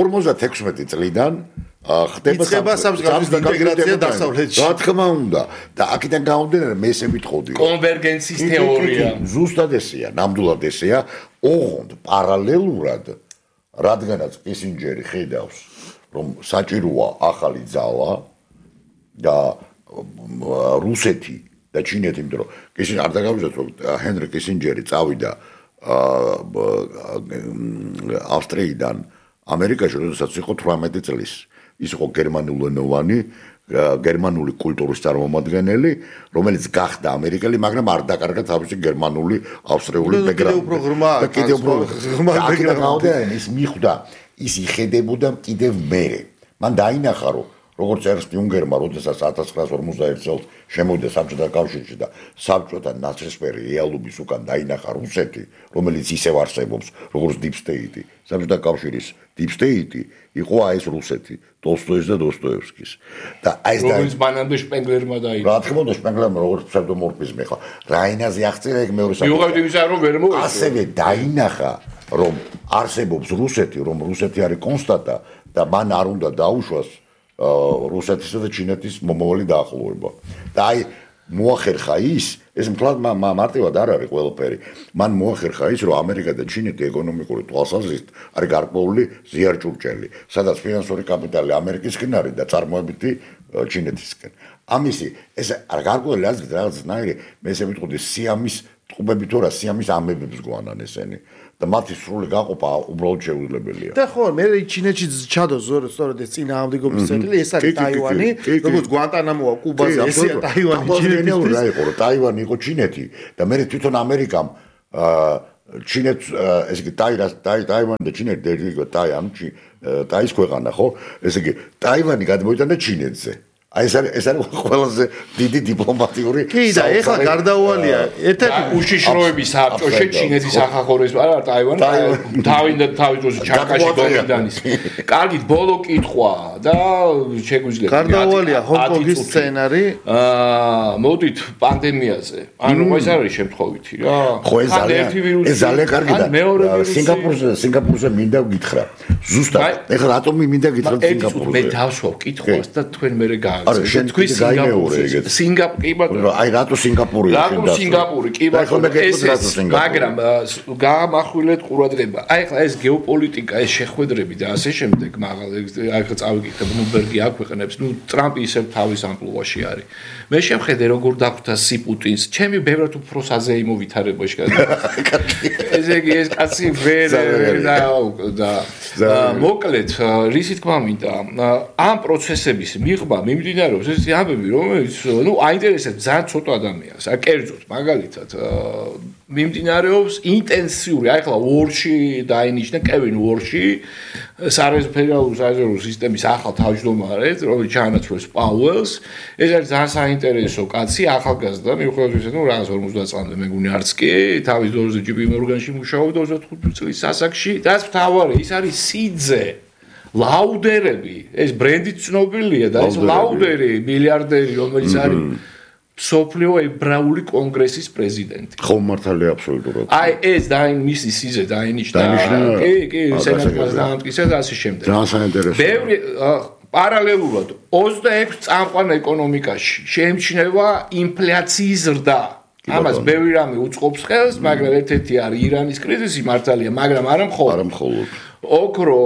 56 წლიდან ხდება საბჭოთა ინტეგრაცია დასავლეთში რა თქმა უნდა და აქედან გამომდინარე მე ესე ვიტყოდი კონვერგენციის თეორია ზუსტად ესეა ნამდვილად ესეა ოღონდ პარალელურად რადგანაც კისინჯერი ხედავს რომ საჭიროა ახალი ძალა და რუსეთი და ჩინეთი იმიტომ რომ კისინჯერი არ დაგავიწყოთ რომ ჰენრი კისინჯერი წავიდა ავსტრიიდან ამერიკაში როდესაც იყო 18 წლის ის იყო გერმანულენოვანი გერმანული კულტურის წარმომადგენელი რომელიც გახდა ამერიკელი მაგრამ არ დაკარგა თავისი გერმანული ავსტრიული ბექგრაუნდი და კიდევ უფრო ის მიხვდა ის იხედებოდა კიდევ მერე მან დაინახა რომ როგორც ერნსტ იუნგერმა, როდესაც 1941 წელს შემოვიდა საბჭოთა კავშირში და საბჭოთა ნაცრისფერი რეალობის უკან დაინახა რუსეთი, რომელიც ისევ არსებობს, როგორც deep state-ი. საბჭოთა კავშირის deep state-ი იყო ეს რუსეთი, ტოლსტოის და დოსტოევსკის. და ეს და რომელიც მანამდე შპენგლერმა დაიწყო. რა თქმა უნდა, შპენგლერმა როგორც ფსევდომორფიზმი ხო. რაინაზე აღწერა ეგ მეორე საბჭოთა. მიუხედავად იმისა, რომ ვერ მოეწყო. ასევე დაინახა, რომ არსებობს რუსეთი, რომ რუსეთი არის კონსტანტა და მან არ უნდა დაუშვას რუსეთისა და ჩინეთის მომავალი დაახლოება. და აი მოახერხა ეს მთლად მარტივად არ არის ყველაფერი. მან მოახერხა ის, რომ ამერიკა და ჩინეთი ეკონომიკური თვალსაზრისით არის გარკვეული ზიარჭურჭელი, სადაც ფინანსური კაპიტალი ამერიკისკენ არის და წარმოებითი ჩინეთისკენ. ამისი ეს გარკვეული აზრით რაღაცნაირი მე ესე ვიტყოდი სიამის ტყუბები თუ რა სიამის ამებებს გვანან ესენი. და მათი სრული გაყოფა უბრალოდ შეუძლებელია. და ხო, მე ჩინეთში ჩადო სწორედ ეს წინააღმდეგობის წერტილი, ეს არის ტაივანი, როგორც გვანტანამოა კუბაზე, ესეა ტაივანი ჩინეთის. რა იყო, რომ ტაივანი იყო ჩინეთი და მე თვითონ ამერიკამ ჩინეთს ესე იგი ტაივანი და ჩინეთი იყო ტაის ქვეყანა, ხო? ესე იგი ტაივანი გადმოიტანა ჩინეთზე. აი ეს არის ყველაზე დიდი დიპლომატიური კი და ეხლა გარდაუვალია ერთ-ერთი უშიშროების საბჭოში ჩინეთის სახალხო რესპუბლიკა ტაივანი თავი დროზე ჩაკაში დომინდანის კარგით ბოლო კითხვა და შეგვიძლია გარდაუვალია ჰონკონგის სცენარი მოდით პანდემიაზე ანუ ეს არის შემთხვევითი რა ხო ეს ძალიან კარგი და სინგაპურზე მინდა გითხრა ზუსტად ეხლა რატომ მინდა გითხრა სინგაპურზე მე დავსვავ კითხვას და თქვენ მეორე არა თქვენ გაიმეორე ეგეთ სინგაპური აი რატო სინგაპური რატო სინგაპური კი მაგრამ გაამახვილეთ ყურადღება აი ხა ეს გეოპოლიტიკა ეს შეხვედრები და ასე შემდეგ აი ხა წავიკითხე ბლუმბერგი აქვეყნებს ნუ ტრამპი ისევ თავის ამპლუაში არის მე შევხედე როგორ დახვდა სი პუტინს ჩემი ბევრად უფრო საზეიმო ვითარებაში ესე იგი ეს კაცი ვერ და მოკლედ რისი თქმა მინდა ამ პროცესების მიღება მიმდინარეობს ეს ამბები რომელიც ნუ აინტერესებს ძალიან ცოტა ადამიანს აკერძოთ მაგალითად მიმდინარეობს ინტენსიური აი ხლა ვორში დაინიშნა კევინ ვორში სარეზერვო სისტემის ახალ თავმჯდომარედ რომელიც ჩაანაცვლეს პაუელს ეს არის ძალიან საინტერესო კაცი ახალგაზრდა მიუხედავად იმისა რომ რაღაც 50 წლამდე მეგონი არც კი თავის დროზე ჯიპი მორგანში მუშაობდა 25 წლის ასაკში რაც მთავარი ის არის სიძე ლაუდერები ეს ბრენდი ცნობილია და ეს ლაუდერი მილიარდერი რომელიც არის სოფლიო ებრაული კონგრესის პრეზიდენტი ხო მართალია აბსოლუტურად აი ეს მისი სიძე დაინიშნა კი სენატს დაამტკიცა და ასე შემდეგ ძალიან საინტერესო ბევრი პარალელურად 26 წამყვან ეკონომიკაში შეიმჩნევა ინფლაციის ზრდა ამას ბევრი რამე უწყობს ხელს მაგრამ ერთ-ერთი არის ირანის კრიზისი მართალია მაგრამ არა მხოლოდ ოქრო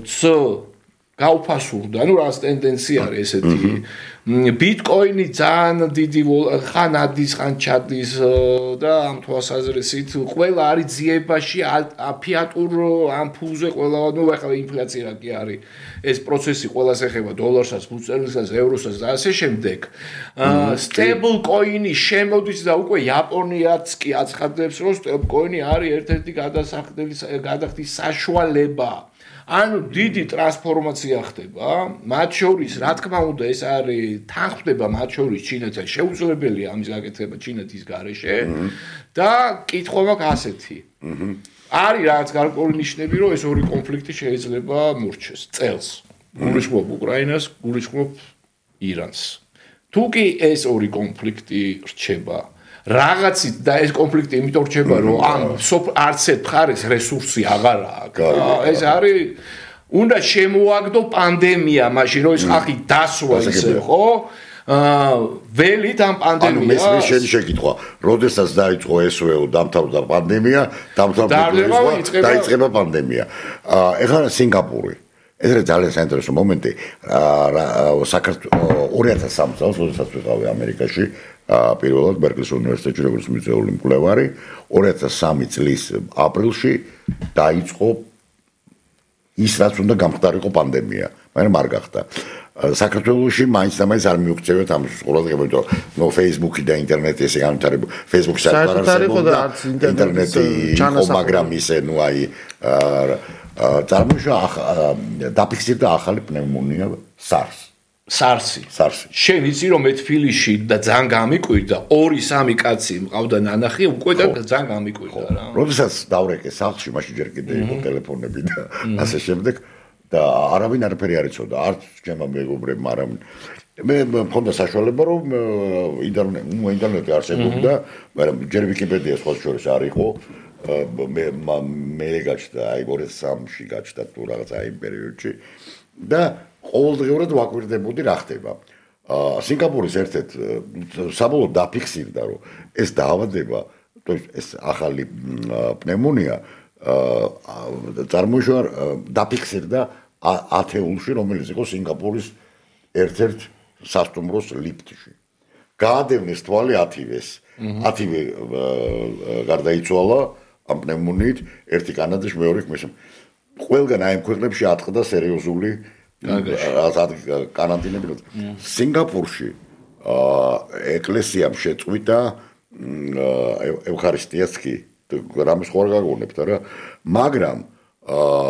გაუფასურდა, ნუ რას ტენდენცია არის ესეთი. ბიტკოინი ძალიან დიდი ხან ადის, ხან ჩადის და ამ თვალსაზრისით ყველა არის ძიებაში აფიატურ ამ ფულზე ყველა, ნუ ახლა ინფლაცია კი არის. ეს პროცესი ყველას ეხება დოლარსაც, ფუძელისაც, ევროსაც და ასე შემდეგ. სტეიბლ კოინი შემოდის და უკვე იაპონიაც კი აცხადებს, რომ სტეიბლ კოინი არის ერთ-ერთი გადახდის საშუალება. ანუ დიდი ტრანსფორმაცია ხდება, მათ შორის, რა თქმა უნდა, ეს არის თანხმდება მათ შორის ჩინეთთან, შეუძლებელია ამის გაკეთება ჩინეთის გარეშე და კითხვა მაქვს ასეთი. არის რაღაც გარკვეული ნიშნები, რომ ეს ორი კონფლიქტი შეიძლება მორჩეს წელს. გულისხმობ უკრაინას, გულისხმობ ირანს. თუ კი ეს ორი კონფლიქტი რჩება რაღაცით და ეს კონფლიქტი იმიტომ რჩება რომ ამ არც ერთ მხარეს რესურსი აღარ აქვს ეს არის უნდა შემოაგდო პანდემია მაშინ რომ ეს ხალხი დასვა ისე ხო ველით ამ პანდემიას ანუ მე შენ შეკითხვა როდესაც დაიწყო SVO დამთავრდა პანდემია დაიწყება პანდემია ეხლა სინგაპური ეს არის ძალიან საინტერესო მომენტი საქართველოს 2003 წელს როდესაც ვიყავი ამერიკაში პირველად ბერკლის უნივერსიტეტში როგორც მიწვეული მკვლევარი 2003 წლის აპრილში დაიწყო ის რაც უნდა გამხდარიყო პანდემია მაგრამ არ გახდა საქართველოში მაინც და მაინც არ მიუქცევთ ამ ყურადღება იმიტომ რომ Facebook-ი და ინტერნეტი ესე განვითარებული Facebook-ში არ არსებობდა ინტერნეტი მაგრამ ისე ნუ აი წარმოიშვა დაფიქსირდა ახალი პნევმონია SARS სარსი. შენ იცი რომ მე თბილისში და ძალიან გამიკვირდა 2-3 კაცი მყავდა ნანახი უკვე და ძალიან გამიკვირდა რა. როდესაც დავრეკე სახლში მაშინ ჯერ კიდე იყო ტელეფონები და ასე შემდეგ და არავინ არაფერი არ იცოდა არც ჩემმა მეგობრებმა არავინ მე მქონდა საშუალება რომ ინტერნეტი არსებობდა მაგრამ ჯერ ვიკიპედია სხვა შორის არ იყო მე გაჩნდა აი 2003-ში გაჩნდა თუ რაღაცა იმ პერიოდში და ყოველდღიურად ვაკვირდებოდი რა ხდება. სინგაპურის ერთ-ერთ საბოლოოდ დაფიქსირდა რომ ეს დაავადება, ეს ახალი პნევმონია წარმოიშვა დაფიქსირდა ათეულში, რომელიც იყო სინგაპურის ერთ-ერთ სასტუმროს ლიფტში. გაადევნეს თვალი 10-ვეს. 10-ვე გარდაიცვალა ამ პნევმონიით, ერთი კანადაში, მეორე მესამე. ყველგან აი ამ ქვეყნებში ატყდა სერიოზული карантинები. სინგაპურში ეკლესიამ შეწყვიტა ევხარისტიას კი რამის ხوار გაგონებთ რა, მაგრამ